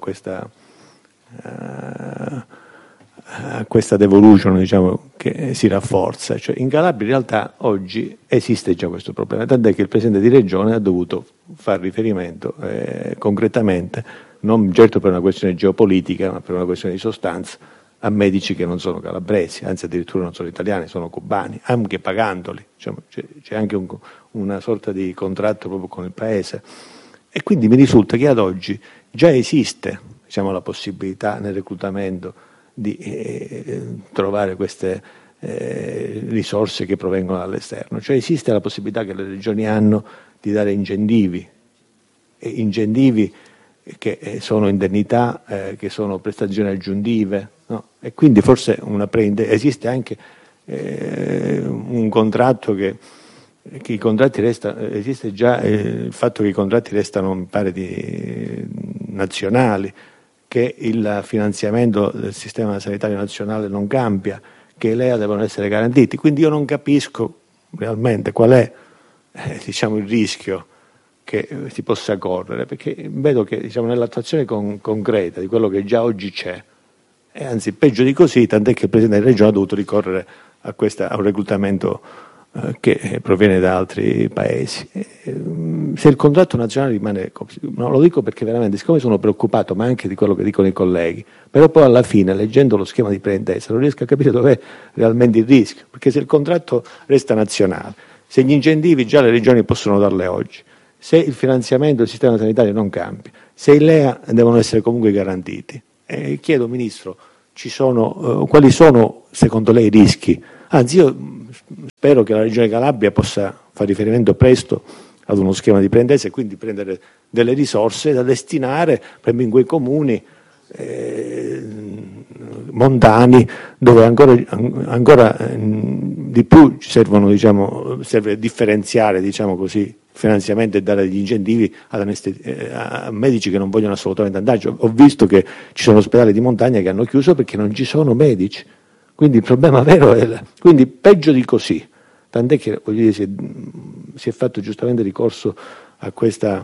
a questa devolution, diciamo, che si rafforza. Cioè, in Calabria in realtà oggi esiste già questo problema, tant'è che il Presidente di Regione ha dovuto far riferimento concretamente, non certo per una questione geopolitica, ma per una questione di sostanza, a medici che non sono calabresi, anzi addirittura non sono italiani, sono cubani, anche pagandoli. Diciamo, c'è anche una sorta di contratto proprio con il Paese. E quindi mi risulta che ad oggi già esiste, diciamo, la possibilità nel reclutamento di trovare queste risorse che provengono dall'esterno. Cioè esiste la possibilità che le regioni hanno di dare incentivi che sono indennità, che sono prestazioni aggiuntive, no? E quindi forse esiste anche un contratto che i contratti restano, esiste già il fatto che i contratti restano, mi pare, nazionali, che il finanziamento del sistema sanitario nazionale non cambia, che i LEA devono essere garantiti. Quindi io non capisco realmente qual è diciamo, il rischio che si possa correre, perché vedo che, diciamo, nell'attuazione concreta di quello che già oggi c'è, e anzi peggio di così, tant'è che il Presidente della Regione ha dovuto ricorrere a un reclutamento che proviene da altri paesi. Se il contratto nazionale rimane, no, lo dico perché veramente, siccome sono preoccupato, ma anche di quello che dicono i colleghi, però poi alla fine, leggendo lo schema di preintesa, non riesco a capire dov'è realmente il rischio, perché se il contratto resta nazionale, se gli incentivi già le regioni possono darle oggi, se il finanziamento del sistema sanitario non cambia, se i LEA devono essere comunque garantiti, chiedo, Ministro, quali sono secondo lei i rischi? Anzi, io spero che la Regione Calabria possa fare riferimento presto ad uno schema di preintesa e quindi prendere delle risorse da destinare proprio in quei comuni montani dove ancora di più ci servono, serve differenziare, così, finanziamento e dare degli incentivi a medici che non vogliono assolutamente andarci. Ho visto che ci sono ospedali di montagna che hanno chiuso perché non ci sono medici, quindi il problema vero è quindi peggio di così, tant'è che si è fatto giustamente ricorso a questo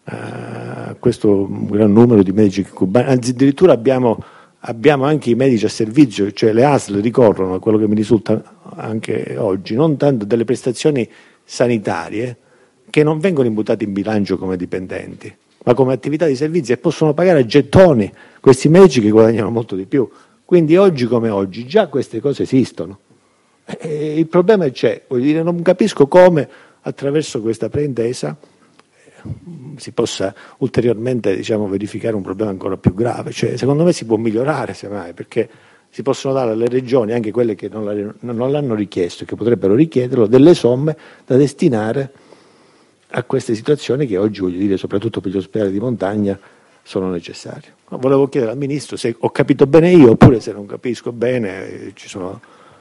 gran numero di medici cubani, anzi addirittura abbiamo anche i medici a servizio, cioè le ASL ricorrono, a quello che mi risulta anche oggi, non tanto delle prestazioni sanitarie che non vengono imputate in bilancio come dipendenti, ma come attività di servizio, e possono pagare a gettoni questi medici che guadagnano molto di più. Quindi oggi come oggi già queste cose esistono. Il problema c'è, non capisco come attraverso questa preintesa si possa ulteriormente verificare un problema ancora più grave. Cioè, secondo me si può migliorare semmai, perché si possono dare alle regioni, anche quelle che non l'hanno richiesto e che potrebbero richiederlo, delle somme da destinare a queste situazioni che oggi, soprattutto per gli ospedali di montagna, sono necessarie. Volevo chiedere al Ministro se ho capito bene io, oppure se non capisco bene ci sono...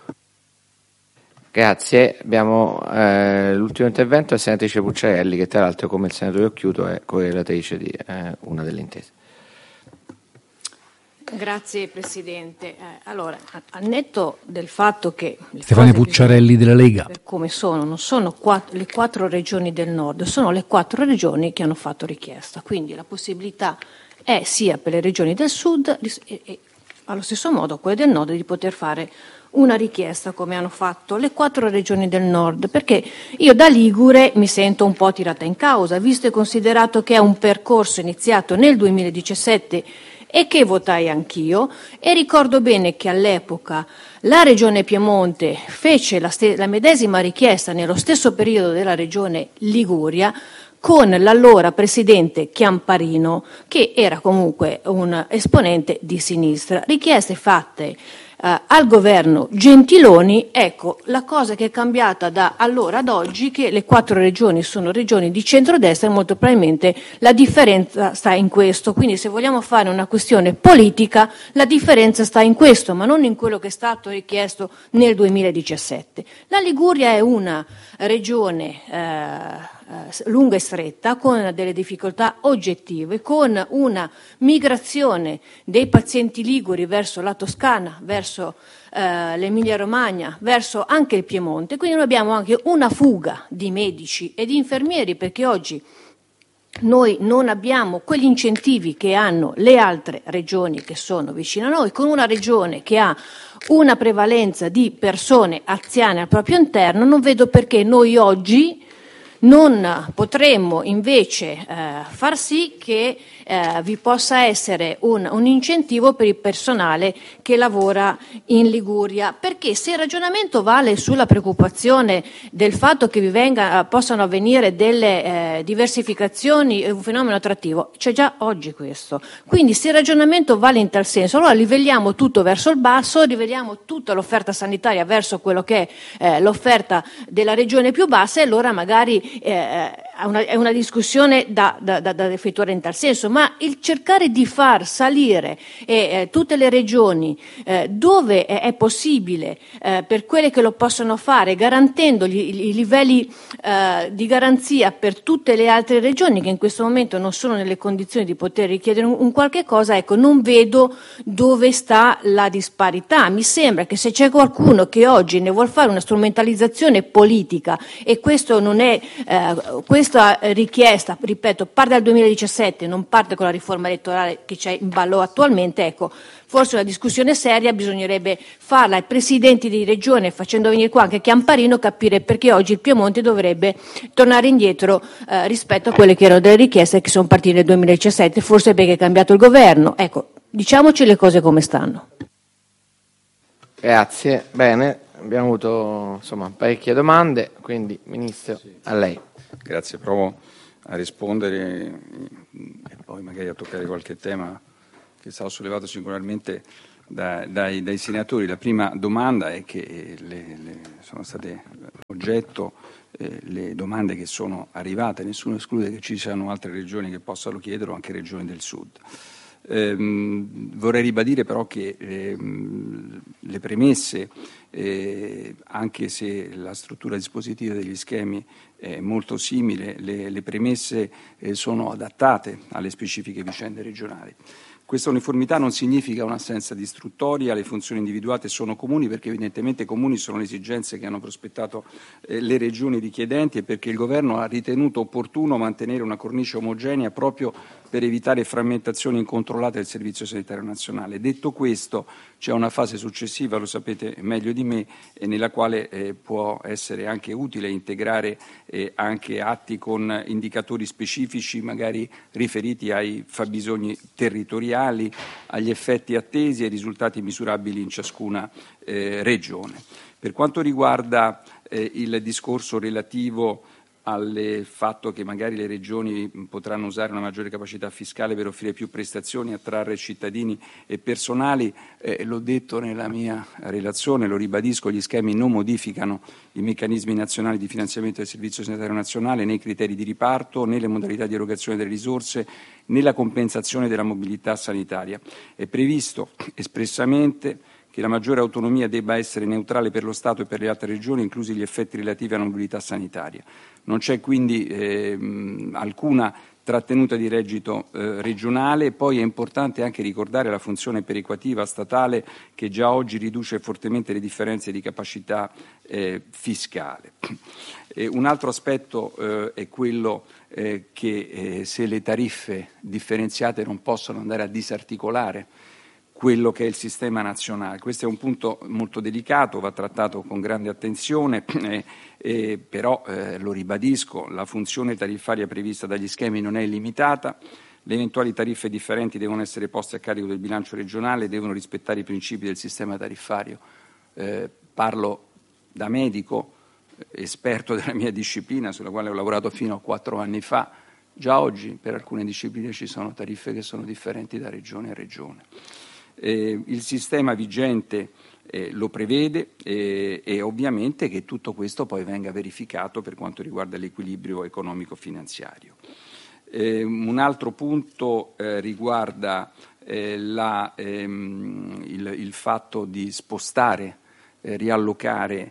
Grazie. Abbiamo l'ultimo intervento della senatrice Pucciarelli, che tra l'altro, come il senatore Occhiuto, è correlatrice di una delle intese. Grazie Presidente. Allora, al netto del fatto che Stefania Pucciarelli della Lega, per come sono, non sono le 4 regioni del nord, sono le 4 regioni che hanno fatto richiesta, quindi la possibilità è sia per le regioni del sud e allo stesso modo quelle del nord di poter fare una richiesta come hanno fatto le 4 regioni del nord, perché io da ligure mi sento un po' tirata in causa, visto e considerato che è un percorso iniziato nel 2017 e che votai anch'io, e ricordo bene che all'epoca la Regione Piemonte fece la medesima richiesta nello stesso periodo della Regione Liguria, con l'allora presidente Chiamparino, che era comunque un esponente di sinistra. Richieste fatte al governo Gentiloni. Ecco, la cosa che è cambiata da allora ad oggi, che le 4 regioni sono regioni di centrodestra, e molto probabilmente la differenza sta in questo. Quindi se vogliamo fare una questione politica, la differenza sta in questo, ma non in quello che è stato richiesto nel 2017. La Liguria è una regione lunga e stretta, con delle difficoltà oggettive, con una migrazione dei pazienti liguri verso la Toscana, verso l'Emilia Romagna, verso anche il Piemonte. Quindi noi abbiamo anche una fuga di medici e di infermieri, perché oggi noi non abbiamo quegli incentivi che hanno le altre regioni che sono vicine a noi, con una regione che ha una prevalenza di persone anziane al proprio interno. Non vedo perché noi oggi non potremmo invece far sì che vi possa essere un incentivo per il personale che lavora in Liguria, perché se il ragionamento vale sulla preoccupazione del fatto che possano avvenire delle diversificazioni e un fenomeno attrattivo, c'è già oggi questo. Quindi se il ragionamento vale in tal senso, allora livelliamo tutto verso il basso, livelliamo tutta l'offerta sanitaria verso quello che è l'offerta della regione più bassa, e allora magari è una discussione da effettuare in tal senso. Ma il cercare di far salire tutte le regioni dove è possibile, per quelle che lo possono fare, garantendo i livelli di garanzia per tutte le altre regioni che in questo momento non sono nelle condizioni di poter richiedere un qualche cosa, ecco, non vedo dove sta la disparità. Mi sembra che se c'è qualcuno che oggi ne vuol fare una strumentalizzazione politica, e questo non è questa richiesta, ripeto, parte dal 2017, non parte con la riforma elettorale che c'è in ballo attualmente, ecco, forse una discussione seria bisognerebbe farla ai presidenti di regione, facendo venire qua anche Chiamparino, capire perché oggi il Piemonte dovrebbe tornare indietro rispetto a quelle che erano delle richieste che sono partite nel 2017, forse perché è cambiato il governo. Ecco, diciamoci le cose come stanno. Grazie, bene, abbiamo avuto insomma parecchie domande, quindi Ministro, a lei. Grazie, provo a rispondere e poi magari a toccare qualche tema che è stato sollevato singolarmente dai senatori. La prima domanda è che sono state oggetto le domande che sono arrivate, nessuno esclude che ci siano altre regioni che possano chiederlo, anche regioni del sud. Vorrei ribadire però che le premesse, anche se la struttura dispositiva degli schemi è molto simile, le premesse sono adattate alle specifiche vicende regionali. Questa uniformità non significa un'assenza di istruttoria, le funzioni individuate sono comuni perché evidentemente comuni sono le esigenze che hanno prospettato le regioni richiedenti e perché il Governo ha ritenuto opportuno mantenere una cornice omogenea proprio per evitare frammentazioni incontrollate del Servizio Sanitario Nazionale. Detto questo, c'è una fase successiva, lo sapete meglio di me, nella quale può essere anche utile integrare anche atti con indicatori specifici, magari riferiti ai fabbisogni territoriali, agli effetti attesi e ai risultati misurabili in ciascuna regione. Per quanto riguarda il discorso relativo al fatto che magari le regioni potranno usare una maggiore capacità fiscale per offrire più prestazioni, attrarre cittadini e personali, l'ho detto nella mia relazione, lo ribadisco, gli schemi non modificano i meccanismi nazionali di finanziamento del Servizio Sanitario Nazionale, né i criteri di riparto, né le modalità di erogazione delle risorse, né la compensazione della mobilità sanitaria. È previsto espressamente che la maggiore autonomia debba essere neutrale per lo Stato e per le altre regioni, inclusi gli effetti relativi alla mobilità sanitaria. Non c'è quindi alcuna trattenuta di reddito regionale. Poi è importante anche ricordare la funzione perequativa statale che già oggi riduce fortemente le differenze di capacità fiscale. Un altro aspetto è quello che se le tariffe differenziate non possono andare a disarticolare quello che è il sistema nazionale. Questo è un punto molto delicato, va trattato con grande attenzione, però lo ribadisco, la funzione tariffaria prevista dagli schemi non è illimitata, le eventuali tariffe differenti devono essere poste a carico del bilancio regionale e devono rispettare i principi del sistema tariffario. Parlo da medico, esperto della mia disciplina, sulla quale ho lavorato fino a 4 anni fa. Già oggi per alcune discipline ci sono tariffe che sono differenti da regione a regione. Il sistema vigente lo prevede e ovviamente che tutto questo poi venga verificato per quanto riguarda l'equilibrio economico-finanziario. Un altro punto riguarda il fatto di spostare, riallocare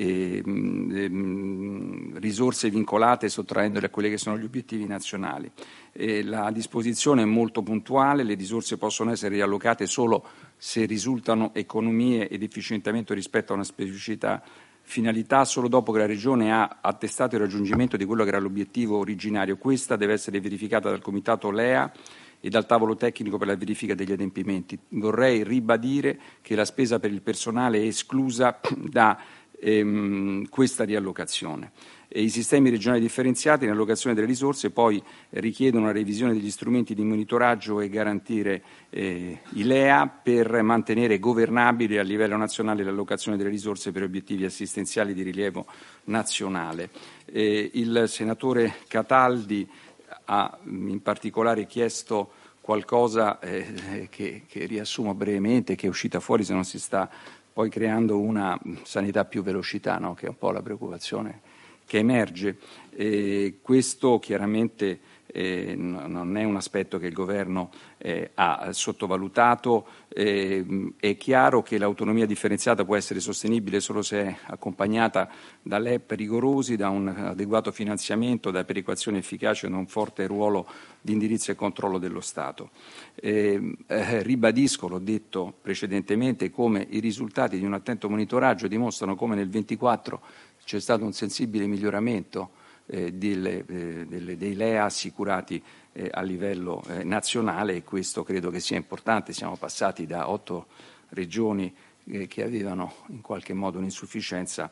risorse vincolate sottraendole a quelli che sono gli obiettivi nazionali. La disposizione è molto puntuale, le risorse possono essere riallocate solo se risultano economie ed efficientamento rispetto a una specificità finalità, solo dopo che la Regione ha attestato il raggiungimento di quello che era l'obiettivo originario. Questa deve essere verificata dal Comitato LEA e dal tavolo tecnico per la verifica degli adempimenti. Vorrei ribadire che la spesa per il personale è esclusa da questa riallocazione. I sistemi regionali differenziati nell'allocazione delle risorse poi richiedono una revisione degli strumenti di monitoraggio e garantire i LEA per mantenere governabile a livello nazionale l'allocazione delle risorse per obiettivi assistenziali di rilievo nazionale. Il senatore Cataldi ha in particolare chiesto qualcosa che riassumo brevemente, che è uscita fuori se non si sta poi creando una sanità più velocità, no? Che è un po' la preoccupazione che emerge. Questo chiaramente non è un aspetto che il Governo ha sottovalutato. È chiaro che l'autonomia differenziata può essere sostenibile solo se è accompagnata da LEP rigorosi, da un adeguato finanziamento, da perequazione efficace e da un forte ruolo di indirizzo e controllo dello Stato. Ribadisco, l'ho detto precedentemente, come i risultati di un attento monitoraggio dimostrano come nel 24 c'è stato un sensibile miglioramento dei LEA assicurati a livello nazionale, e questo credo che sia importante. Siamo passati da 8 regioni che avevano in qualche modo un'insufficienza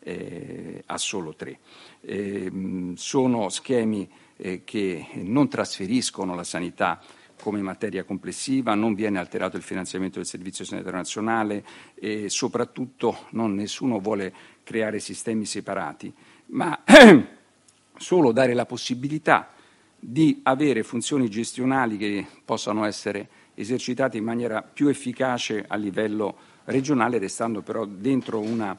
a solo 3. Sono schemi che non trasferiscono la sanità come materia complessiva, non viene alterato il finanziamento del Servizio Sanitario Nazionale e soprattutto nessuno vuole creare sistemi separati, ma solo dare la possibilità di avere funzioni gestionali che possano essere esercitate in maniera più efficace a livello regionale, restando però dentro una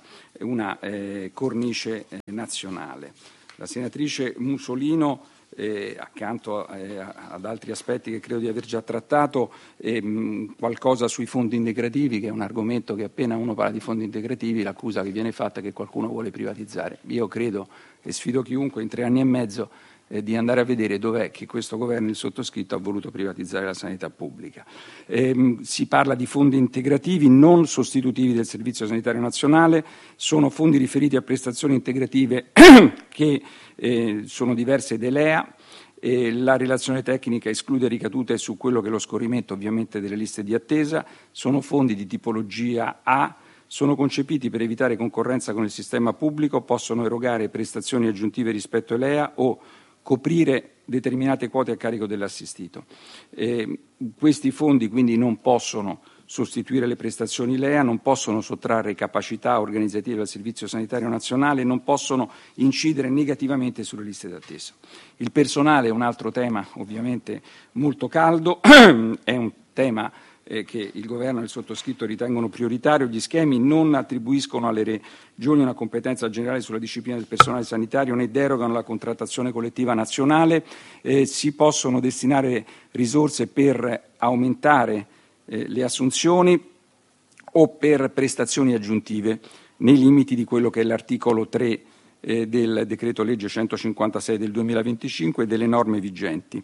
cornice nazionale. La senatrice Musolino, accanto ad altri aspetti che credo di aver già trattato, qualcosa sui fondi integrativi, che è un argomento che appena uno parla di fondi integrativi l'accusa che viene fatta è che qualcuno vuole privatizzare. Io credo e sfido chiunque in 3 anni e mezzo di andare a vedere dov'è che questo governo, il sottoscritto, ha voluto privatizzare la sanità pubblica. Si parla di fondi integrativi non sostitutivi del Servizio Sanitario Nazionale, sono fondi riferiti a prestazioni integrative che sono diverse dai LEA. La relazione tecnica esclude ricadute su quello che è lo scorrimento ovviamente delle liste di attesa, sono fondi di tipologia A, sono concepiti per evitare concorrenza con il sistema pubblico, possono erogare prestazioni aggiuntive rispetto ai LEA o coprire determinate quote a carico dell'assistito. Questi fondi quindi non possono sostituire le prestazioni LEA, non possono sottrarre capacità organizzative al Servizio Sanitario Nazionale, non possono incidere negativamente sulle liste d'attesa. Il personale è un altro tema ovviamente molto caldo, è un tema che il Governo e il sottoscritto ritengono prioritario. Gli schemi non attribuiscono alle regioni una competenza generale sulla disciplina del personale sanitario né derogano alla contrattazione collettiva nazionale, si possono destinare risorse per aumentare le assunzioni o per prestazioni aggiuntive nei limiti di quello che è l'articolo 3 del decreto legge 156 del 2025 e delle norme vigenti.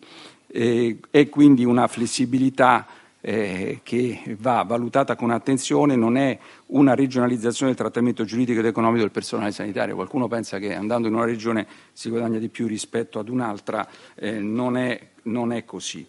È quindi una flessibilità che va valutata con attenzione, non è una regionalizzazione del trattamento giuridico ed economico del personale sanitario. Qualcuno pensa che andando in una regione si guadagna di più rispetto ad un'altra, non è così.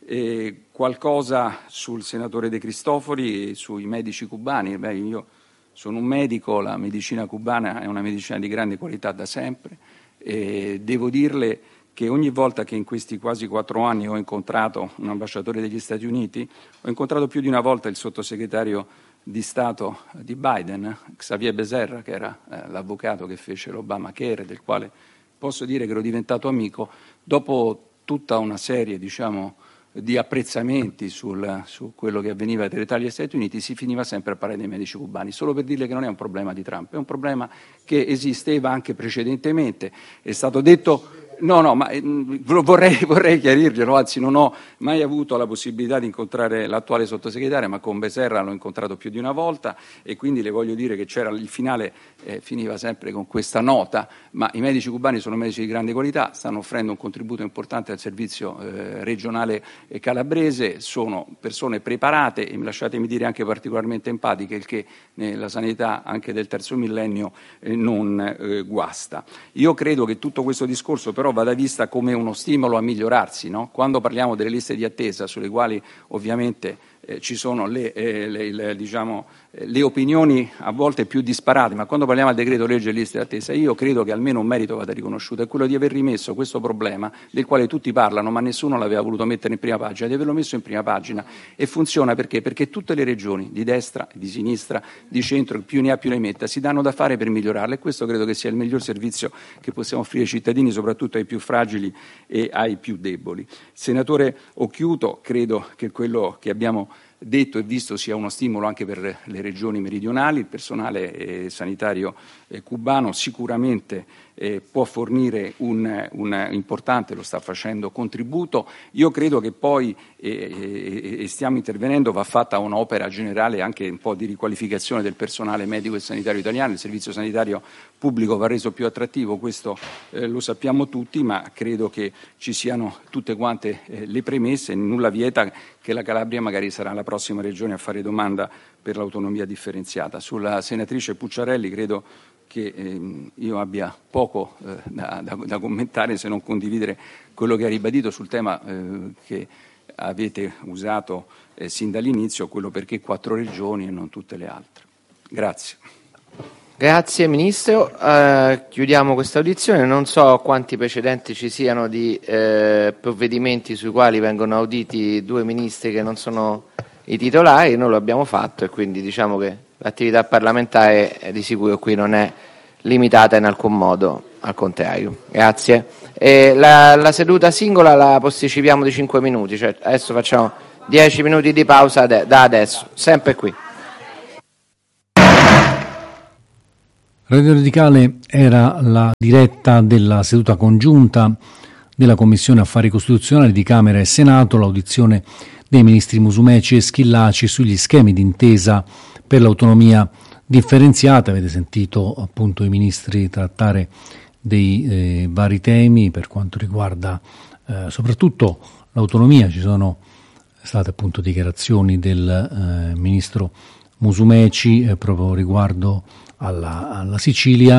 Qualcosa sul senatore De Cristofori e sui medici cubani. Io sono un medico, la medicina cubana è una medicina di grande qualità da sempre, devo dirle che ogni volta che in questi quasi 4 anni ho incontrato un ambasciatore degli Stati Uniti, ho incontrato più di una volta il sottosegretario di Stato di Biden, Xavier Becerra, che era l'avvocato che fece l'Obamacare, del quale posso dire che ero diventato amico, dopo tutta una serie, di apprezzamenti su quello che avveniva tra l'Italia e gli Stati Uniti, si finiva sempre a parlare dei medici cubani, solo per dirle che non è un problema di Trump, è un problema che esisteva anche precedentemente. È stato detto... No, ma vorrei chiarirglielo, anzi non ho mai avuto la possibilità di incontrare l'attuale sottosegretario, ma con Becerra l'ho incontrato più di una volta e quindi le voglio dire che c'era il finale, finiva sempre con questa nota, ma i medici cubani sono medici di grande qualità, stanno offrendo un contributo importante al servizio regionale calabrese, sono persone preparate e lasciatemi dire anche particolarmente empatiche, il che nella sanità anche del terzo millennio non guasta. Io credo che tutto questo discorso però vada vista come uno stimolo a migliorarsi, no? Quando parliamo delle liste di attesa, sulle quali ovviamente ci sono le opinioni a volte più disparate, ma quando parliamo del decreto legge e liste di attesa, io credo che almeno un merito vada riconosciuto, è quello di aver rimesso questo problema, del quale tutti parlano, ma nessuno l'aveva voluto mettere in prima pagina, di averlo messo in prima pagina. E funziona perché? Perché tutte le regioni, di destra, di sinistra, di centro, più ne ha più ne metta, si danno da fare per migliorarle, e questo credo che sia il miglior servizio che possiamo offrire ai cittadini, soprattutto ai più fragili e ai più deboli. Senatore Occhiuto, credo che quello che abbiamo detto e visto sia uno stimolo anche per le regioni meridionali. Il personale sanitario cubano sicuramente può fornire un importante, lo sta facendo, contributo. Io credo che poi, e stiamo intervenendo, va fatta un'opera generale anche un po' di riqualificazione del personale medico e sanitario italiano. Il servizio sanitario pubblico va reso più attrattivo, questo lo sappiamo tutti, ma credo che ci siano tutte quante le premesse, nulla vieta che la Calabria magari sarà la prossima regione a fare domanda per l'autonomia differenziata. Sulla senatrice Pucciarelli credo che io abbia poco da commentare, se non condividere quello che ha ribadito sul tema che avete usato sin dall'inizio, quello perché 4 regioni e non tutte le altre. Grazie. Grazie Ministro, chiudiamo questa audizione. Non so quanti precedenti ci siano di provvedimenti sui quali vengono auditi 2 ministri che non sono i titolari, noi lo abbiamo fatto e quindi diciamo che l'attività parlamentare di sicuro qui non è limitata in alcun modo, al contrario. Grazie. La seduta singola la posticipiamo di 5 minuti, cioè adesso facciamo 10 minuti di pausa da adesso, sempre qui. Radio Radicale era la diretta della seduta congiunta della Commissione Affari Costituzionali di Camera e Senato, l'audizione dei ministri Musumeci e Schillaci sugli schemi d'intesa per l'autonomia differenziata. Avete sentito appunto i ministri trattare dei vari temi per quanto riguarda soprattutto l'autonomia. Ci sono state appunto dichiarazioni del ministro Musumeci proprio riguardo alla Sicilia.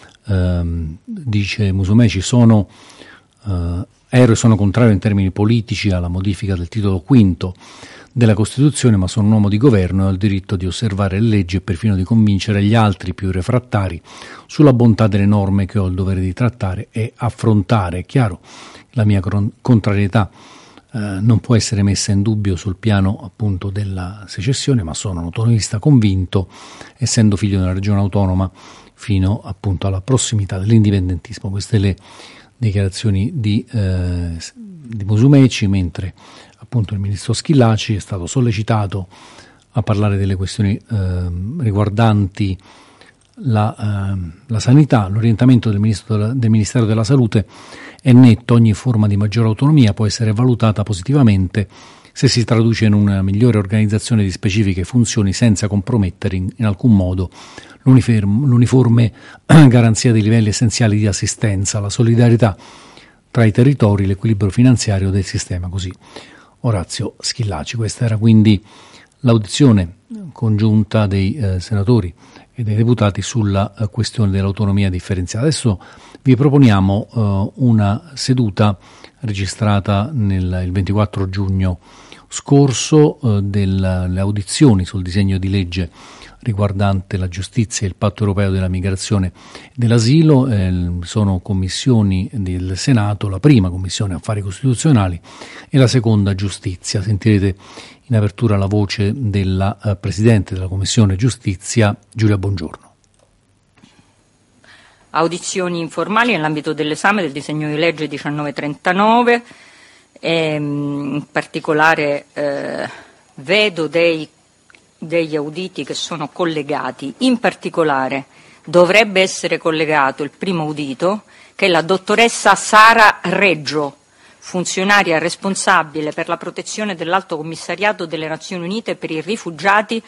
Dice Musumeci: sono contrario in termini politici alla modifica del titolo V della Costituzione, ma sono un uomo di governo e ho il diritto di osservare le leggi e perfino di convincere gli altri più refrattari sulla bontà delle norme che ho il dovere di trattare e affrontare. È chiaro, la mia contrarietà non può essere messa in dubbio sul piano appunto della secessione, ma sono un autonomista convinto, essendo figlio di una regione autonoma fino appunto alla prossimità dell'indipendentismo. Queste le dichiarazioni di Musumeci, mentre appunto il ministro Schillaci è stato sollecitato a parlare delle questioni riguardanti la sanità. L'orientamento del Ministero della Salute è netto: ogni forma di maggiore autonomia può essere valutata positivamente se si traduce in una migliore organizzazione di specifiche funzioni senza compromettere in alcun modo l'uniforme garanzia dei livelli essenziali di assistenza, la solidarietà tra i territori, l'equilibrio finanziario del sistema. Così Orazio Schillaci. Questa era quindi l'audizione congiunta dei senatori e dei deputati sulla questione dell'autonomia differenziata. Adesso vi proponiamo una seduta registrata il 24 giugno scorso delle audizioni sul disegno di legge riguardante la giustizia e il patto europeo della migrazione e dell'asilo. Sono commissioni del Senato, la prima commissione affari costituzionali e la seconda giustizia. Sentirete in apertura la voce della Presidente della Commissione Giustizia, Giulia Bongiorno. Audizioni informali nell'ambito dell'esame del disegno di legge 1939, in particolare vedo degli auditi che sono collegati. In particolare dovrebbe essere collegato il primo audito, che è la dottoressa Sara Reggio, funzionaria responsabile per la protezione dell'Alto Commissariato delle Nazioni Unite per i rifugiati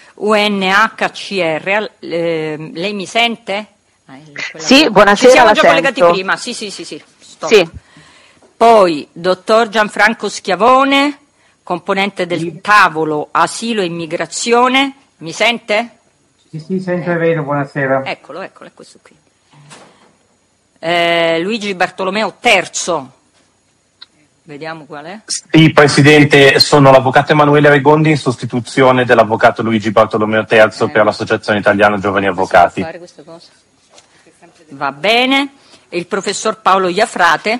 UNHCR. Lei mi sente? Sì, buonasera. Ci siamo già collegati prima, sì. Stop. Sì. Poi dottor Gianfranco Schiavone, componente del tavolo asilo e immigrazione. Mi sente? Sì, sento e vedo, buonasera. Eccolo, è questo qui. Luigi Bartolomeo Terzo. Vediamo qual è. Sì, Presidente, sono l'avvocato Emanuele Regondi in sostituzione dell'avvocato Luigi Bartolomeo Terzo per l'Associazione Italiana Giovani Avvocati. Fare questa cosa? Va bene. E il professor Paolo Iafrate.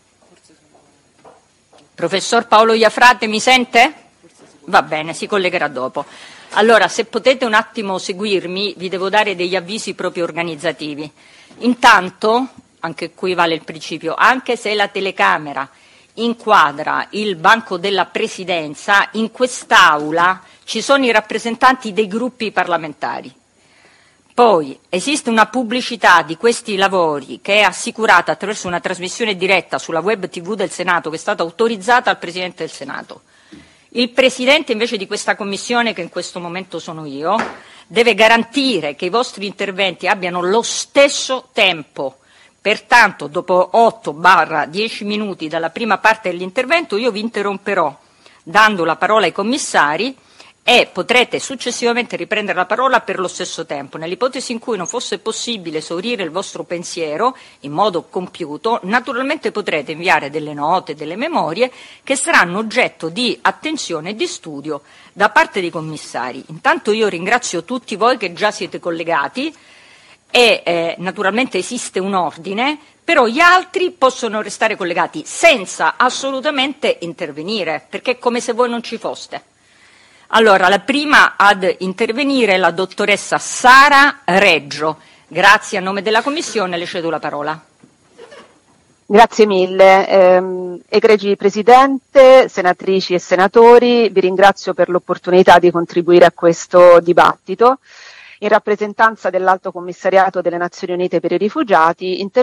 Professor Paolo Iafrate, mi sente? Va bene, si collegherà dopo. Allora, se potete un attimo seguirmi, vi devo dare degli avvisi proprio organizzativi. Intanto, anche qui vale il principio, anche se la telecamera inquadra il banco della Presidenza, in quest'Aula ci sono i rappresentanti dei gruppi parlamentari. Poi esiste una pubblicità di questi lavori che è assicurata attraverso una trasmissione diretta sulla web TV del Senato, che è stata autorizzata al Presidente del Senato. Il Presidente invece di questa Commissione, che in questo momento sono io, deve garantire che i vostri interventi abbiano lo stesso tempo. Pertanto, dopo 8-10 minuti dalla prima parte dell'intervento, io vi interromperò dando la parola ai commissari e potrete successivamente riprendere la parola per lo stesso tempo. Nell'ipotesi in cui non fosse possibile esaurire il vostro pensiero in modo compiuto, naturalmente potrete inviare delle note, delle memorie che saranno oggetto di attenzione e di studio da parte dei commissari. Intanto io ringrazio tutti voi che già siete collegati e naturalmente esiste un ordine, però gli altri possono restare collegati senza assolutamente intervenire, perché è come se voi non ci foste. Allora, la prima ad intervenire è la dottoressa Sara Reggio. Grazie, a nome della Commissione le cedo la parola. Grazie mille. Egregi Presidente, senatrici e senatori, vi ringrazio per l'opportunità di contribuire a questo dibattito. In rappresentanza dell'Alto Commissariato delle Nazioni Unite per i Rifugiati,